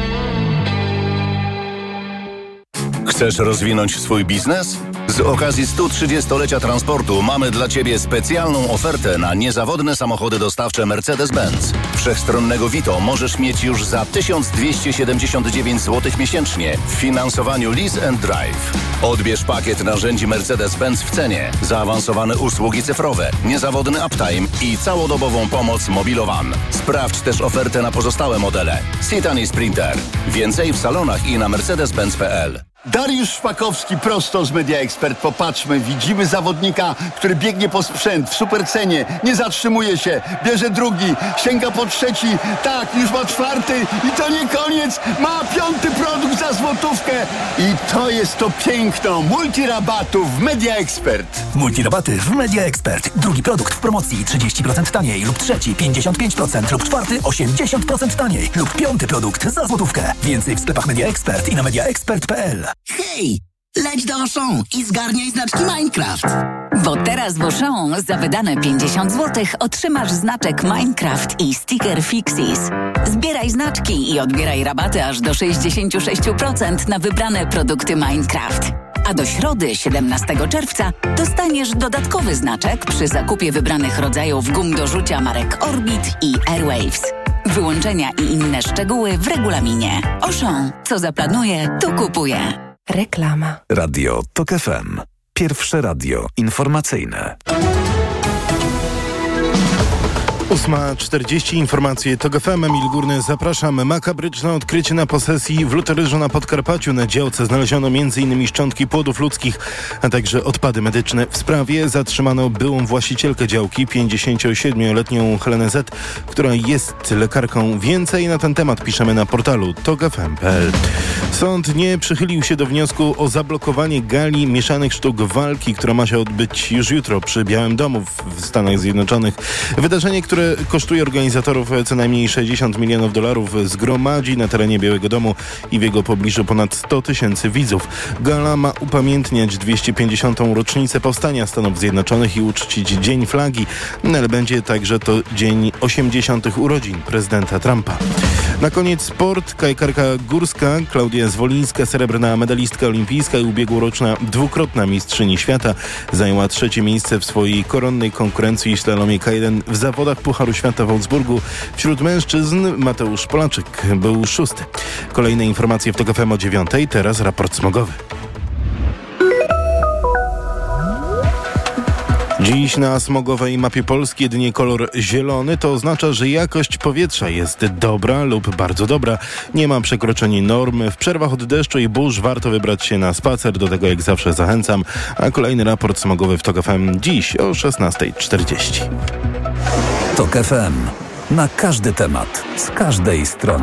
Speaker 28: Chcesz rozwinąć swój biznes? Z okazji stu trzydziestolecia transportu mamy dla Ciebie specjalną ofertę na niezawodne samochody dostawcze Mercedes-Benz. Wszechstronnego Vito możesz mieć już za tysiąc dwieście siedemdziesiąt dziewięć złotych miesięcznie w finansowaniu Lease and Drive. Odbierz pakiet narzędzi Mercedes-Benz w cenie, zaawansowane usługi cyfrowe, niezawodny uptime i całodobową pomoc Mobilowan. Sprawdź też ofertę na pozostałe modele. Citan i Sprinter. Więcej w salonach i na mercedes benz kropka p l.
Speaker 16: Dariusz Szpakowski prosto z Media Expert. Popatrzmy, widzimy zawodnika, który biegnie po sprzęt w supercenie, nie zatrzymuje się, bierze drugi, sięga po trzeci, tak, już ma czwarty i to nie koniec, ma piąty produkt za złotówkę i to jest to piękno multirabatów w Media Expert.
Speaker 3: Multirabaty w Media Expert. Drugi produkt w promocji trzydzieści procent taniej lub trzeci pięćdziesiąt pięć procent lub czwarty osiemdziesiąt procent taniej lub piąty produkt za złotówkę. Więcej w sklepach Media Expert i na media expert kropka p l.
Speaker 29: Hej!
Speaker 2: Leć do Auchan i zgarniaj znaczki Minecraft.
Speaker 5: Bo teraz w Auchan za wydane pięćdziesiąt złotych otrzymasz znaczek Minecraft i sticker Fixies. Zbieraj znaczki i odbieraj rabaty aż do sześćdziesiąt sześć procent na wybrane produkty Minecraft. A do środy, siedemnastego czerwca, dostaniesz dodatkowy znaczek przy zakupie wybranych rodzajów gum do rzucia marek Orbit i Airwaves. Wyłączenia i inne szczegóły w regulaminie. Auchan. Co zaplanuje, to kupuje.
Speaker 21: Reklama.
Speaker 19: Radio TOK F M. Pierwsze radio informacyjne.
Speaker 1: ósma czterdzieści, informacje TOK F M, Emil Górny, zapraszam. Makabryczne odkrycie na posesji w Lutoryżu na Podkarpaciu. Na działce znaleziono m in szczątki płodów ludzkich, a także odpady medyczne. W sprawie zatrzymano byłą właścicielkę działki, pięćdziesięciosiedmioletnią Helenę Z., która jest lekarką. Więcej na ten temat piszemy na portalu tok f m kropka p l. Sąd nie przychylił się do wniosku o zablokowanie gali mieszanych sztuk walki, która ma się odbyć już jutro przy Białym Domu w Stanach Zjednoczonych. Wydarzenie, które kosztuje organizatorów co najmniej sześćdziesiąt milionów dolarów, zgromadzi na terenie Białego Domu i w jego pobliżu ponad sto tysięcy widzów. Gala ma upamiętniać dwieście pięćdziesiątą rocznicę powstania Stanów Zjednoczonych i uczcić Dzień Flagi, ale będzie także to dzień osiemdziesiątych urodzin prezydenta Trumpa. Na koniec sport. Kajkarka górska Klaudia Zwolińska, srebrna medalistka olimpijska i ubiegłoroczna dwukrotna mistrzyni świata, zajęła trzecie miejsce w swojej koronnej konkurencji slalomie K jeden w zawodach Pucharu Świata w Augsburgu. Wśród mężczyzn Mateusz Polaczek był szósty. Kolejne informacje w TOK F M o dziewiątej. Teraz raport smogowy. Dziś na smogowej mapie Polski jedynie kolor zielony. To oznacza, że jakość powietrza jest dobra lub bardzo dobra. Nie ma przekroczeń norm. W przerwach od deszczu i burz warto wybrać się na spacer. Do tego jak zawsze zachęcam. A kolejny raport smogowy w TOK F M dziś o szesnasta czterdzieści.
Speaker 19: TOK F M. Na każdy temat. Z każdej strony.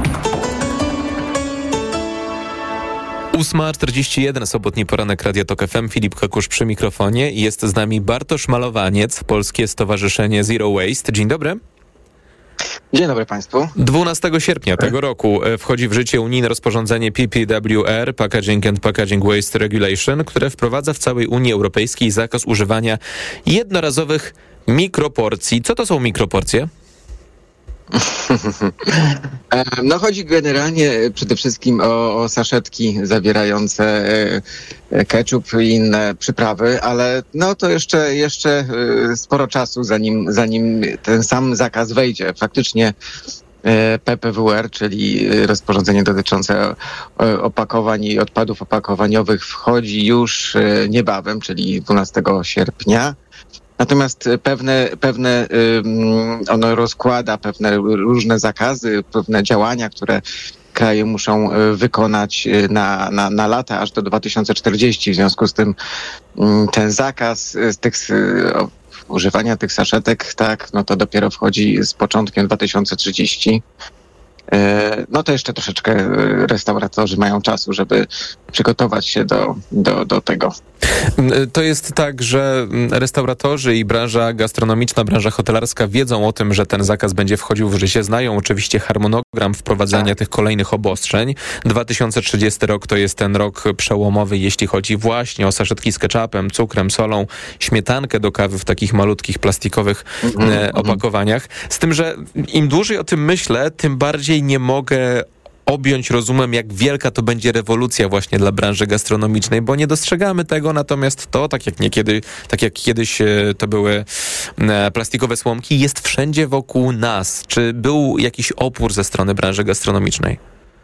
Speaker 4: ósma czterdzieści jeden, sobotni poranek Radia TOK F M. Filip Kakusz przy mikrofonie. Jest z nami Bartosz Malowaniec, Polskie Stowarzyszenie Zero Waste. Dzień dobry.
Speaker 6: Dzień dobry Państwu.
Speaker 4: dwunastego sierpnia tego roku wchodzi w życie unijne rozporządzenie P P W R, Packaging and Packaging Waste Regulation, które wprowadza w całej Unii Europejskiej zakaz używania jednorazowych mikroporcji. Co to są mikroporcje?
Speaker 6: No chodzi generalnie przede wszystkim o, o saszetki zawierające ketchup i inne przyprawy, ale no to jeszcze, jeszcze sporo czasu zanim, zanim ten sam zakaz wejdzie. Faktycznie P P W R, czyli rozporządzenie dotyczące opakowań i odpadów opakowaniowych, wchodzi już niebawem, czyli dwunastego sierpnia. Natomiast pewne, pewne ono rozkłada pewne różne zakazy, pewne działania, które kraje muszą wykonać na, na, na lata aż do dwa tysiące czterdziestego. W związku z tym ten zakaz z tych używania tych saszetek, tak, no to dopiero wchodzi z początkiem dwa tysiące trzydziestego. No to jeszcze troszeczkę restauratorzy mają czasu, żeby przygotować się do, do, do tego.
Speaker 4: To jest tak, że restauratorzy i branża gastronomiczna, branża hotelarska wiedzą o tym, że ten zakaz będzie wchodził w życie. Znają oczywiście harmonogram wprowadzania tak. tych kolejnych obostrzeń. dwa tysiące trzydziesty rok to jest ten rok przełomowy, jeśli chodzi właśnie o saszetki z ketchupem, cukrem, solą, śmietankę do kawy w takich malutkich plastikowych mm-hmm. e, opakowaniach. Z tym, że im dłużej o tym myślę, tym bardziej nie mogę objąć rozumem, jak wielka to będzie rewolucja właśnie dla branży gastronomicznej, bo nie dostrzegamy tego, natomiast to, tak jak niekiedy, tak jak kiedyś to były plastikowe słomki, jest wszędzie wokół nas. Czy był jakiś opór ze strony branży gastronomicznej?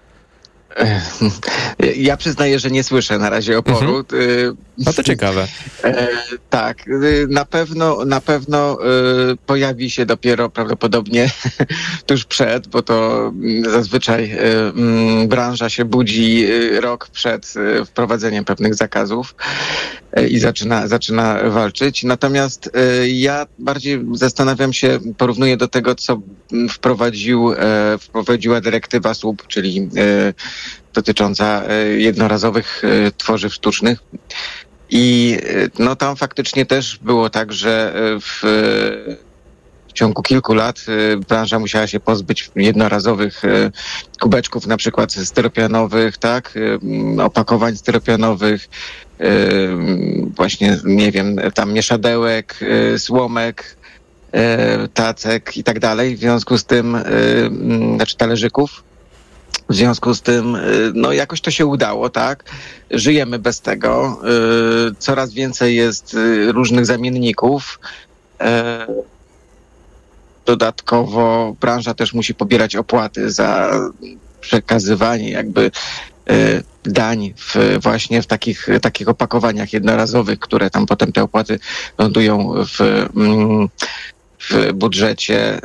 Speaker 6: Ja przyznaję, że nie słyszę na razie oporu.
Speaker 4: Mhm. No to ciekawe.
Speaker 6: E, tak, na pewno, na pewno e, pojawi się dopiero prawdopodobnie tuż przed, bo to zazwyczaj e, m, branża się budzi rok przed e, wprowadzeniem pewnych zakazów e, i zaczyna, zaczyna walczyć. Natomiast e, ja bardziej zastanawiam się, porównuję do tego, co wprowadził, e, wprowadziła dyrektywa S U P, czyli e, dotycząca jednorazowych tworzyw sztucznych. I no tam faktycznie też było tak, że w, w ciągu kilku lat branża musiała się pozbyć jednorazowych kubeczków, na przykład styropianowych, tak, opakowań styropianowych, właśnie, nie wiem, tam mieszadełek, słomek, tacek i tak dalej, w związku z tym, znaczy talerzyków. W związku z tym, no jakoś to się udało, tak? Żyjemy bez tego. Coraz więcej jest różnych zamienników. Dodatkowo branża też musi pobierać opłaty za przekazywanie jakby dań w, właśnie w takich, takich opakowaniach jednorazowych, które tam potem te opłaty lądują w, w budżecie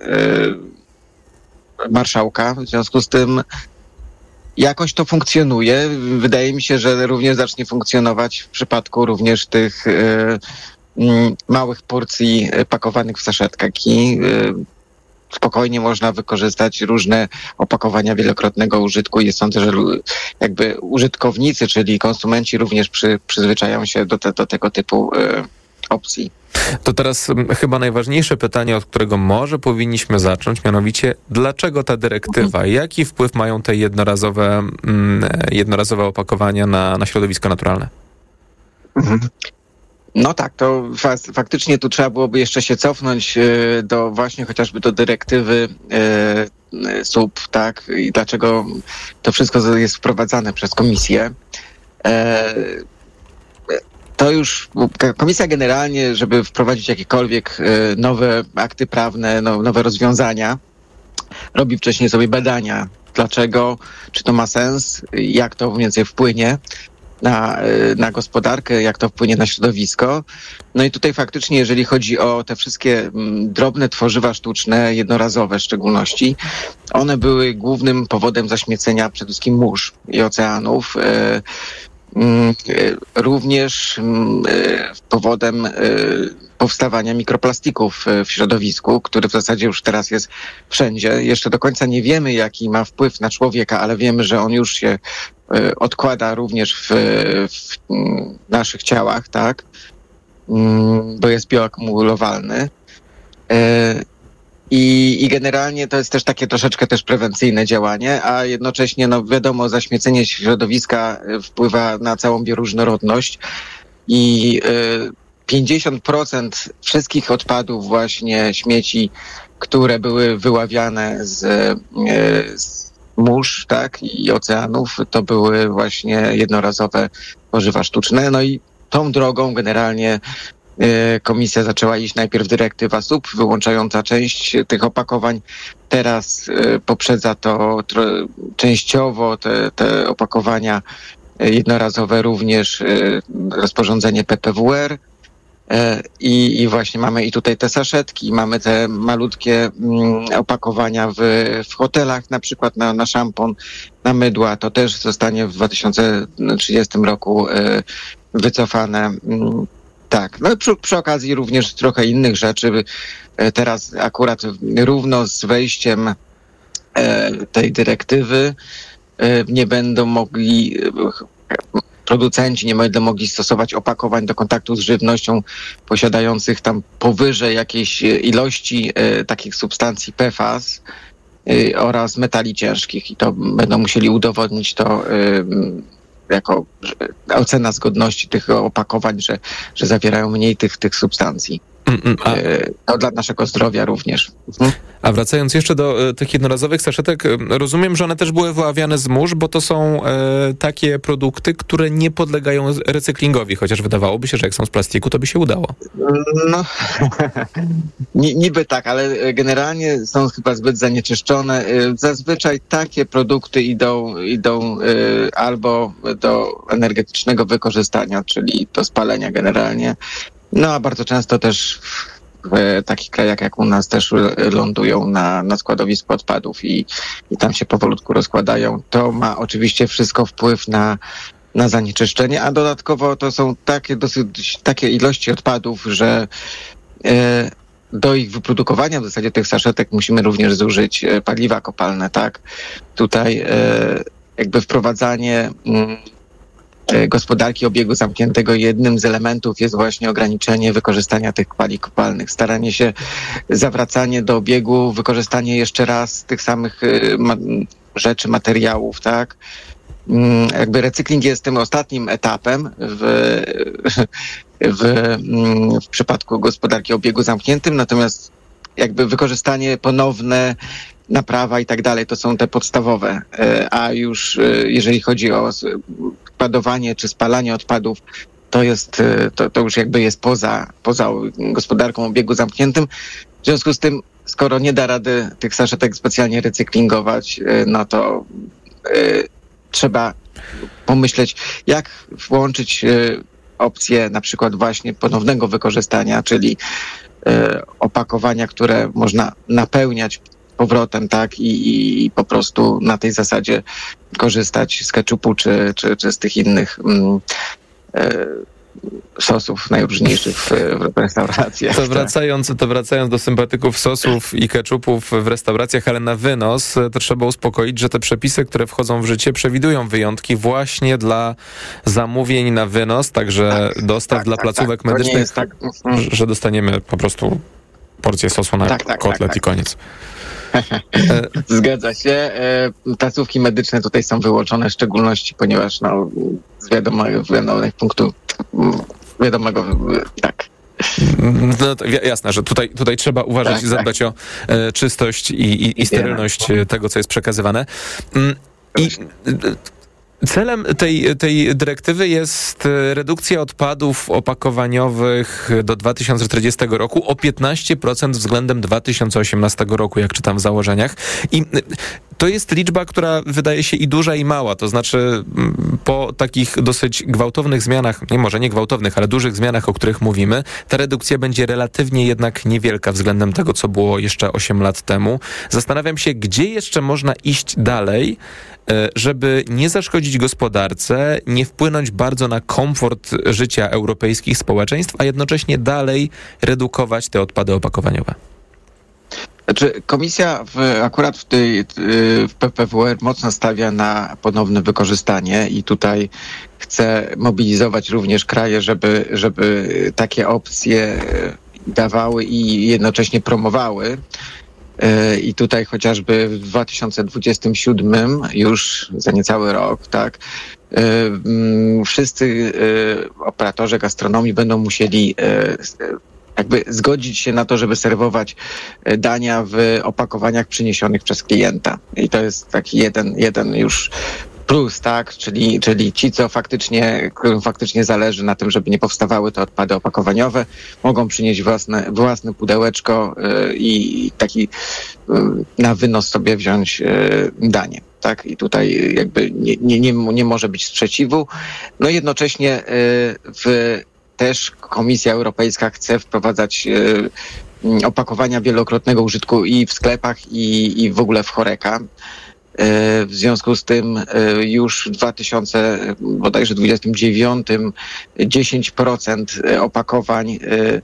Speaker 6: marszałka. W związku z tym jakoś to funkcjonuje. Wydaje mi się, że również zacznie funkcjonować w przypadku również tych małych porcji pakowanych w saszetkach. Spokojnie można wykorzystać różne opakowania wielokrotnego użytku i sądzę, że jakby użytkownicy, czyli konsumenci również przy, przyzwyczają się do, te, do tego typu y, opcji.
Speaker 4: To teraz chyba najważniejsze pytanie, od którego może powinniśmy zacząć, mianowicie dlaczego ta dyrektywa? Jaki wpływ mają te jednorazowe, mm, jednorazowe opakowania na, na środowisko naturalne?
Speaker 6: Mhm. No tak, to fa- faktycznie tu trzeba byłoby jeszcze się cofnąć y, do właśnie chociażby do dyrektywy y, y, S U P, tak? I dlaczego to wszystko jest wprowadzane przez komisję. Y, to już komisja generalnie, żeby wprowadzić jakiekolwiek y, nowe akty prawne, no, nowe rozwiązania, robi wcześniej sobie badania. Dlaczego, czy to ma sens, jak to mniej więcej wpłynie na, na gospodarkę, jak to wpłynie na środowisko. No i tutaj faktycznie, jeżeli chodzi o te wszystkie m, drobne tworzywa sztuczne, jednorazowe w szczególności, one były głównym powodem zaśmiecenia przede wszystkim mórz i oceanów. E, m, e, również m, e, powodem e, powstawania mikroplastików w środowisku, który w zasadzie już teraz jest wszędzie. Jeszcze do końca nie wiemy, jaki ma wpływ na człowieka, ale wiemy, że on już się odkłada również w, w naszych ciałach, tak? Bo jest bioakumulowalny. I, I generalnie to jest też takie troszeczkę też prewencyjne działanie, a jednocześnie, no wiadomo, zaśmiecenie środowiska wpływa na całą bioróżnorodność i pięćdziesiąt procent wszystkich odpadów, właśnie śmieci, które były wyławiane z, z mórz, tak, i oceanów, to były właśnie jednorazowe tworzywa sztuczne. No i tą drogą generalnie y, komisja zaczęła iść. Najpierw dyrektywa S U P, wyłączająca część tych opakowań. Teraz y, poprzedza to tro, częściowo te, te opakowania jednorazowe również y, rozporządzenie P P W R. I, I właśnie mamy i tutaj te saszetki, mamy te malutkie mm, opakowania w, w hotelach, na przykład na, na szampon, na mydła. To też zostanie w dwa tysiące trzydziestym roku y, wycofane. Mm, tak, no przy, przy okazji również trochę innych rzeczy. Teraz akurat równo z wejściem y, tej dyrektywy y, nie będą mogli... Y, Producenci nie będą mogli stosować opakowań do kontaktu z żywnością posiadających tam powyżej jakiejś ilości e, takich substancji P F A S e, oraz metali ciężkich i to będą musieli udowodnić to e, jako ocena zgodności tych opakowań, że, że zawierają mniej tych, tych substancji. A, to dla naszego zdrowia również. Mhm.
Speaker 4: A wracając jeszcze do e, tych jednorazowych saszetek, rozumiem, że one też były wyławiane z mórz, bo to są e, takie produkty, które nie podlegają recyklingowi, chociaż wydawałoby się, że jak są z plastiku, to by się udało.
Speaker 6: No, niby tak, ale generalnie są chyba zbyt zanieczyszczone. Zazwyczaj takie produkty idą, idą e, albo do energetycznego wykorzystania, czyli do spalenia generalnie. No a bardzo często też w takich krajach jak u nas też lądują na, na składowisku odpadów i, i tam się powolutku rozkładają. To ma oczywiście wszystko wpływ na, na zanieczyszczenie, a dodatkowo to są takie dosyć takie ilości odpadów, że e, do ich wyprodukowania w zasadzie tych saszetek musimy również zużyć paliwa kopalne, tak? Tutaj e, jakby wprowadzanie mm, gospodarki obiegu zamkniętego, jednym z elementów jest właśnie ograniczenie wykorzystania tych paliw kopalnych, staranie się, zawracanie do obiegu, wykorzystanie jeszcze raz tych samych ma- rzeczy, materiałów, tak? jakby recykling jest tym ostatnim etapem w, w, w przypadku gospodarki o obiegu zamkniętym, natomiast jakby wykorzystanie ponowne, naprawa i tak dalej, to są te podstawowe. A już jeżeli chodzi o składowanie czy spalanie odpadów, to jest, to, to już jakby jest poza, poza gospodarką o obiegu zamkniętym. W związku z tym, skoro nie da rady tych saszetek specjalnie recyklingować, no to y, trzeba pomyśleć, jak włączyć y, opcję na przykład właśnie ponownego wykorzystania, czyli y, opakowania, które można napełniać powrotem, tak, i, i po prostu na tej zasadzie korzystać z keczupu czy, czy, czy z tych innych mm, y, sosów najróżniejszych w, w restauracjach.
Speaker 4: To wracając, to wracając do sympatyków sosów i keczupów w restauracjach, ale na wynos, to trzeba uspokoić, że te przepisy, które wchodzą w życie, przewidują wyjątki właśnie dla zamówień na wynos, także tak, dostaw tak, dla tak, placówek tak, medycznych, tak, że dostaniemy po prostu porcję sosu na tak, tak, kotlet tak, tak. i koniec.
Speaker 6: Zgadza się. Placówki medyczne tutaj są wyłączone w szczególności, ponieważ no, z wiadomych, wiadomych punktów wiadomego, tak.
Speaker 4: No to jasne, że tutaj, tutaj trzeba uważać tak, i zadbać tak. o e, czystość i, i, i sterylność tego, co jest przekazywane. I celem tej, tej dyrektywy jest redukcja odpadów opakowaniowych do dwa tysiące czterdziestego roku o piętnaście procent względem dwa tysiące osiemnastego roku, jak czytam w założeniach. I to jest liczba, która wydaje się i duża, i mała. To znaczy po takich dosyć gwałtownych zmianach, nie może nie gwałtownych, ale dużych zmianach, o których mówimy, ta redukcja będzie relatywnie jednak niewielka względem tego, co było jeszcze osiem lat temu. Zastanawiam się, gdzie jeszcze można iść dalej, żeby nie zaszkodzić gospodarce, nie wpłynąć bardzo na komfort życia europejskich społeczeństw, a jednocześnie dalej redukować te odpady opakowaniowe.
Speaker 6: Znaczy, komisja w, akurat w, tej, w P P W R mocno stawia na ponowne wykorzystanie i tutaj chce mobilizować również kraje, żeby, żeby takie opcje dawały i jednocześnie promowały. I tutaj chociażby w dwa tysiące dwudziestym siódmym, już za niecały rok, tak, wszyscy operatorzy gastronomii będą musieli jakby zgodzić się na to, żeby serwować dania w opakowaniach przyniesionych przez klienta. I to jest taki jeden, jeden już plus, tak, czyli, czyli ci, co faktycznie, którym faktycznie zależy na tym, żeby nie powstawały te odpady opakowaniowe, mogą przynieść własne, własne pudełeczko yy, i taki yy, na wynos sobie wziąć yy, danie. Tak, i tutaj jakby nie, nie, nie, nie może być sprzeciwu. No jednocześnie yy, w, też Komisja Europejska chce wprowadzać yy, opakowania wielokrotnego użytku i w sklepach, i, i w ogóle w Horeca. W związku z tym już w dwa tysiące dwudziestym dziewiątym dziesięć procent opakowań,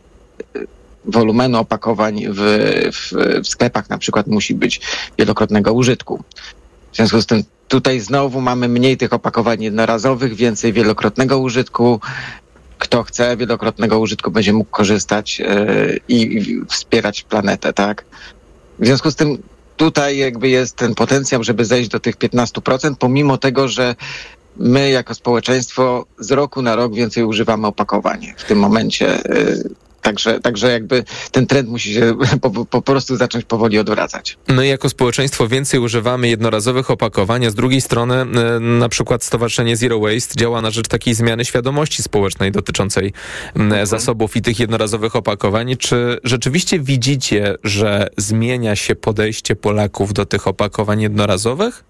Speaker 6: wolumenu opakowań w, w, w sklepach na przykład musi być wielokrotnego użytku. W związku z tym tutaj znowu mamy mniej tych opakowań jednorazowych, więcej wielokrotnego użytku. Kto chce wielokrotnego użytku, będzie mógł korzystać i, i wspierać planetę, tak? W związku z tym tutaj jakby jest ten potencjał, żeby zejść do tych piętnastu procent, pomimo tego, że my jako społeczeństwo z roku na rok więcej używamy opakowań w tym momencie. Także, także jakby ten trend musi się po, po prostu zacząć powoli odwracać.
Speaker 4: My jako społeczeństwo więcej używamy jednorazowych opakowań, a z drugiej strony na przykład Stowarzyszenie Zero Waste działa na rzecz takiej zmiany świadomości społecznej dotyczącej mhm. zasobów i tych jednorazowych opakowań. Czy rzeczywiście widzicie, że zmienia się podejście Polaków do tych opakowań jednorazowych?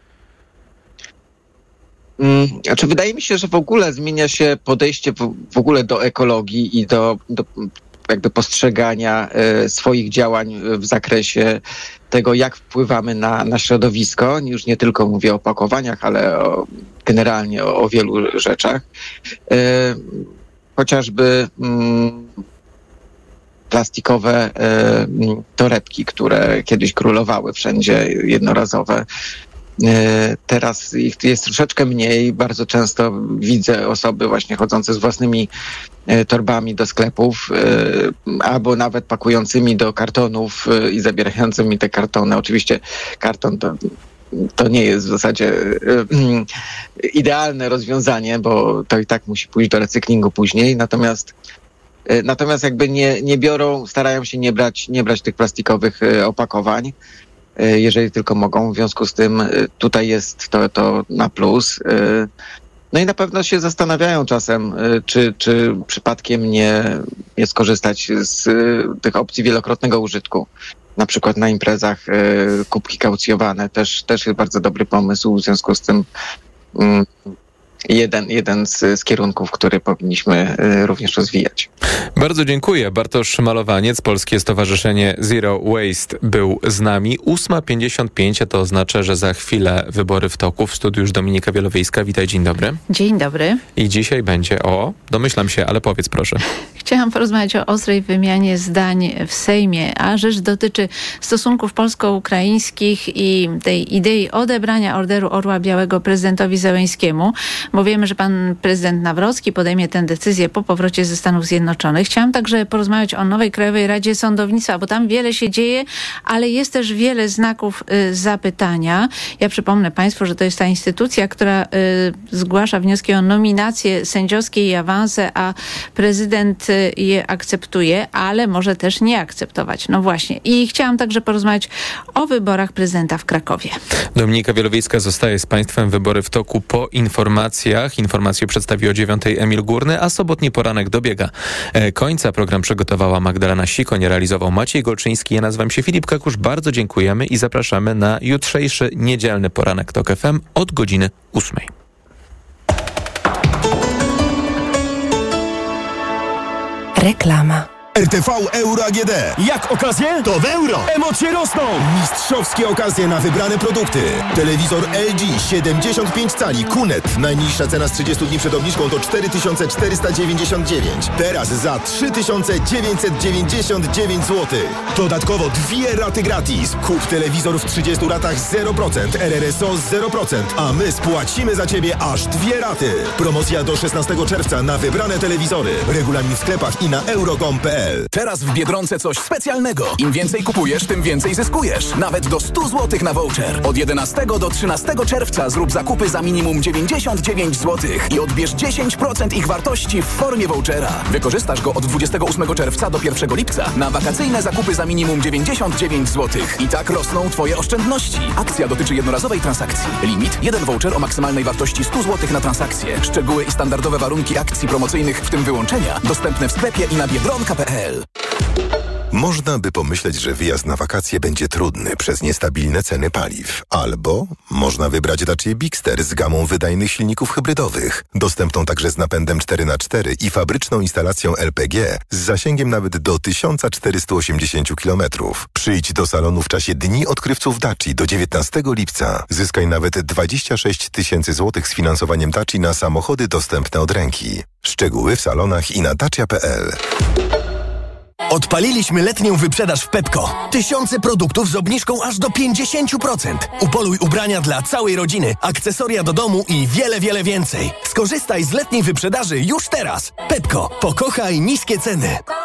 Speaker 6: Znaczy, wydaje mi się, że w ogóle zmienia się podejście w, w ogóle do ekologii i do, do jakby postrzegania e, swoich działań w zakresie tego, jak wpływamy na, na środowisko. Już nie tylko mówię o opakowaniach, ale o, generalnie o, o wielu rzeczach. E, chociażby mm, plastikowe e, torebki, które kiedyś królowały wszędzie, jednorazowe. Teraz ich jest troszeczkę mniej. Bardzo często widzę osoby właśnie chodzące z własnymi torbami do sklepów, albo nawet pakującymi do kartonów i zabierającymi te kartony. Oczywiście karton to to nie jest w zasadzie idealne rozwiązanie, bo to i tak musi pójść do recyklingu później. Natomiast natomiast jakby nie, nie biorą, starają się nie brać, nie brać tych plastikowych opakowań, jeżeli tylko mogą. W związku z tym tutaj jest to, to na plus. No i na pewno się zastanawiają czasem, czy, czy przypadkiem nie, nie skorzystać z tych opcji wielokrotnego użytku. Na przykład na imprezach kubki kaucjowane też, też jest bardzo dobry pomysł. W związku z tym jeden, jeden z, z kierunków, który powinniśmy również rozwijać.
Speaker 4: Bardzo dziękuję. Bartosz Malowaniec, Polskie Stowarzyszenie Zero Waste był z nami. ósma pięćdziesiąt pięć, a to oznacza, że za chwilę wybory w toku. W studiu już Dominika Wielowiejska. Witaj, dzień dobry.
Speaker 7: Dzień dobry.
Speaker 4: I dzisiaj będzie o... Domyślam się, ale powiedz proszę.
Speaker 7: Chciałam porozmawiać o ostrej wymianie zdań w Sejmie, a rzecz dotyczy stosunków polsko-ukraińskich i tej idei odebrania Orderu Orła Białego prezydentowi Zełenskiemu, bo wiemy, że pan prezydent Nawrocki podejmie tę decyzję po powrocie ze Stanów Zjednoczonych. Chciałam także porozmawiać o nowej Krajowej Radzie Sądownictwa, bo tam wiele się dzieje, ale jest też wiele znaków y, zapytania. Ja przypomnę państwu, że to jest ta instytucja, która y, zgłasza wnioski o nominacje sędziowskie i awanse, a prezydent y, je akceptuje, ale może też nie akceptować. No właśnie. I chciałam także porozmawiać o wyborach prezydenta w Krakowie.
Speaker 4: Dominika Wielowiejska zostaje z państwem. Wybory w toku po informacjach. Informacje przedstawi o dziewiątej Emil Górny, a sobotni poranek dobiega końca. Program przygotowała Magdalena Sikoń, realizował Maciej Golczyński. Ja nazywam się Filip Kakusz. Bardzo dziękujemy i zapraszamy na jutrzejszy niedzielny poranek TOK F M od godziny ósmej.
Speaker 8: Reklama.
Speaker 9: R T V Euro A G D.
Speaker 10: Jak okazje?
Speaker 9: To w euro!
Speaker 10: Emocje rosną!
Speaker 9: Mistrzowskie okazje na wybrane produkty. Telewizor L G siedemdziesiąt pięć cali Q N E T. Najniższa cena z trzydziestu dni przed obniżką to cztery tysiące czterysta dziewięćdziesiąt dziewięć. Teraz za trzy tysiące dziewięćset dziewięćdziesiąt dziewięć złotych. Dodatkowo dwie raty gratis. Kup telewizor w trzydziestu ratach zero procent, R R S O zero procent, a my spłacimy za Ciebie aż dwie raty. Promocja do szesnastego czerwca na wybrane telewizory. Regulamin w sklepach i na euro kropka com kropka p l.
Speaker 11: Teraz w Biedronce coś specjalnego. Im więcej kupujesz, tym więcej zyskujesz. Nawet do stu złotych na voucher. Od jedenastego do trzynastego czerwca zrób zakupy za minimum dziewięćdziesiąt dziewięć złotych i odbierz dziesięć procent ich wartości w formie vouchera. Wykorzystasz go od dwudziestego ósmego czerwca do pierwszego lipca na wakacyjne zakupy za minimum dziewięćdziesiąt dziewięć złotych. I tak rosną Twoje oszczędności. Akcja dotyczy jednorazowej transakcji. Limit jeden voucher o maksymalnej wartości stu złotych na transakcję. Szczegóły i standardowe warunki akcji promocyjnych, w tym wyłączenia, dostępne w sklepie i na biedronka kropka p l.
Speaker 28: Można by pomyśleć, że wyjazd na wakacje będzie trudny przez niestabilne ceny paliw. Albo można wybrać Dacia Bigster z gamą wydajnych silników hybrydowych, dostępną także z napędem cztery na cztery i fabryczną instalacją L P G z zasięgiem nawet do tysiąc czterysta osiemdziesiąt kilometrów. Przyjdź do salonu w czasie Dni Odkrywców Daci do dziewiętnastego lipca. Zyskaj nawet dwadzieścia sześć tysięcy złotych z finansowaniem Daci na samochody dostępne od ręki. Szczegóły w salonach i na dacia kropka p l.
Speaker 9: Odpaliliśmy letnią wyprzedaż w Pepco. Tysiące produktów z obniżką aż do pięćdziesiąt procent. Upoluj ubrania dla całej rodziny, akcesoria do domu i wiele, wiele więcej. Skorzystaj z letniej wyprzedaży już teraz. Pepco. Pokochaj niskie ceny.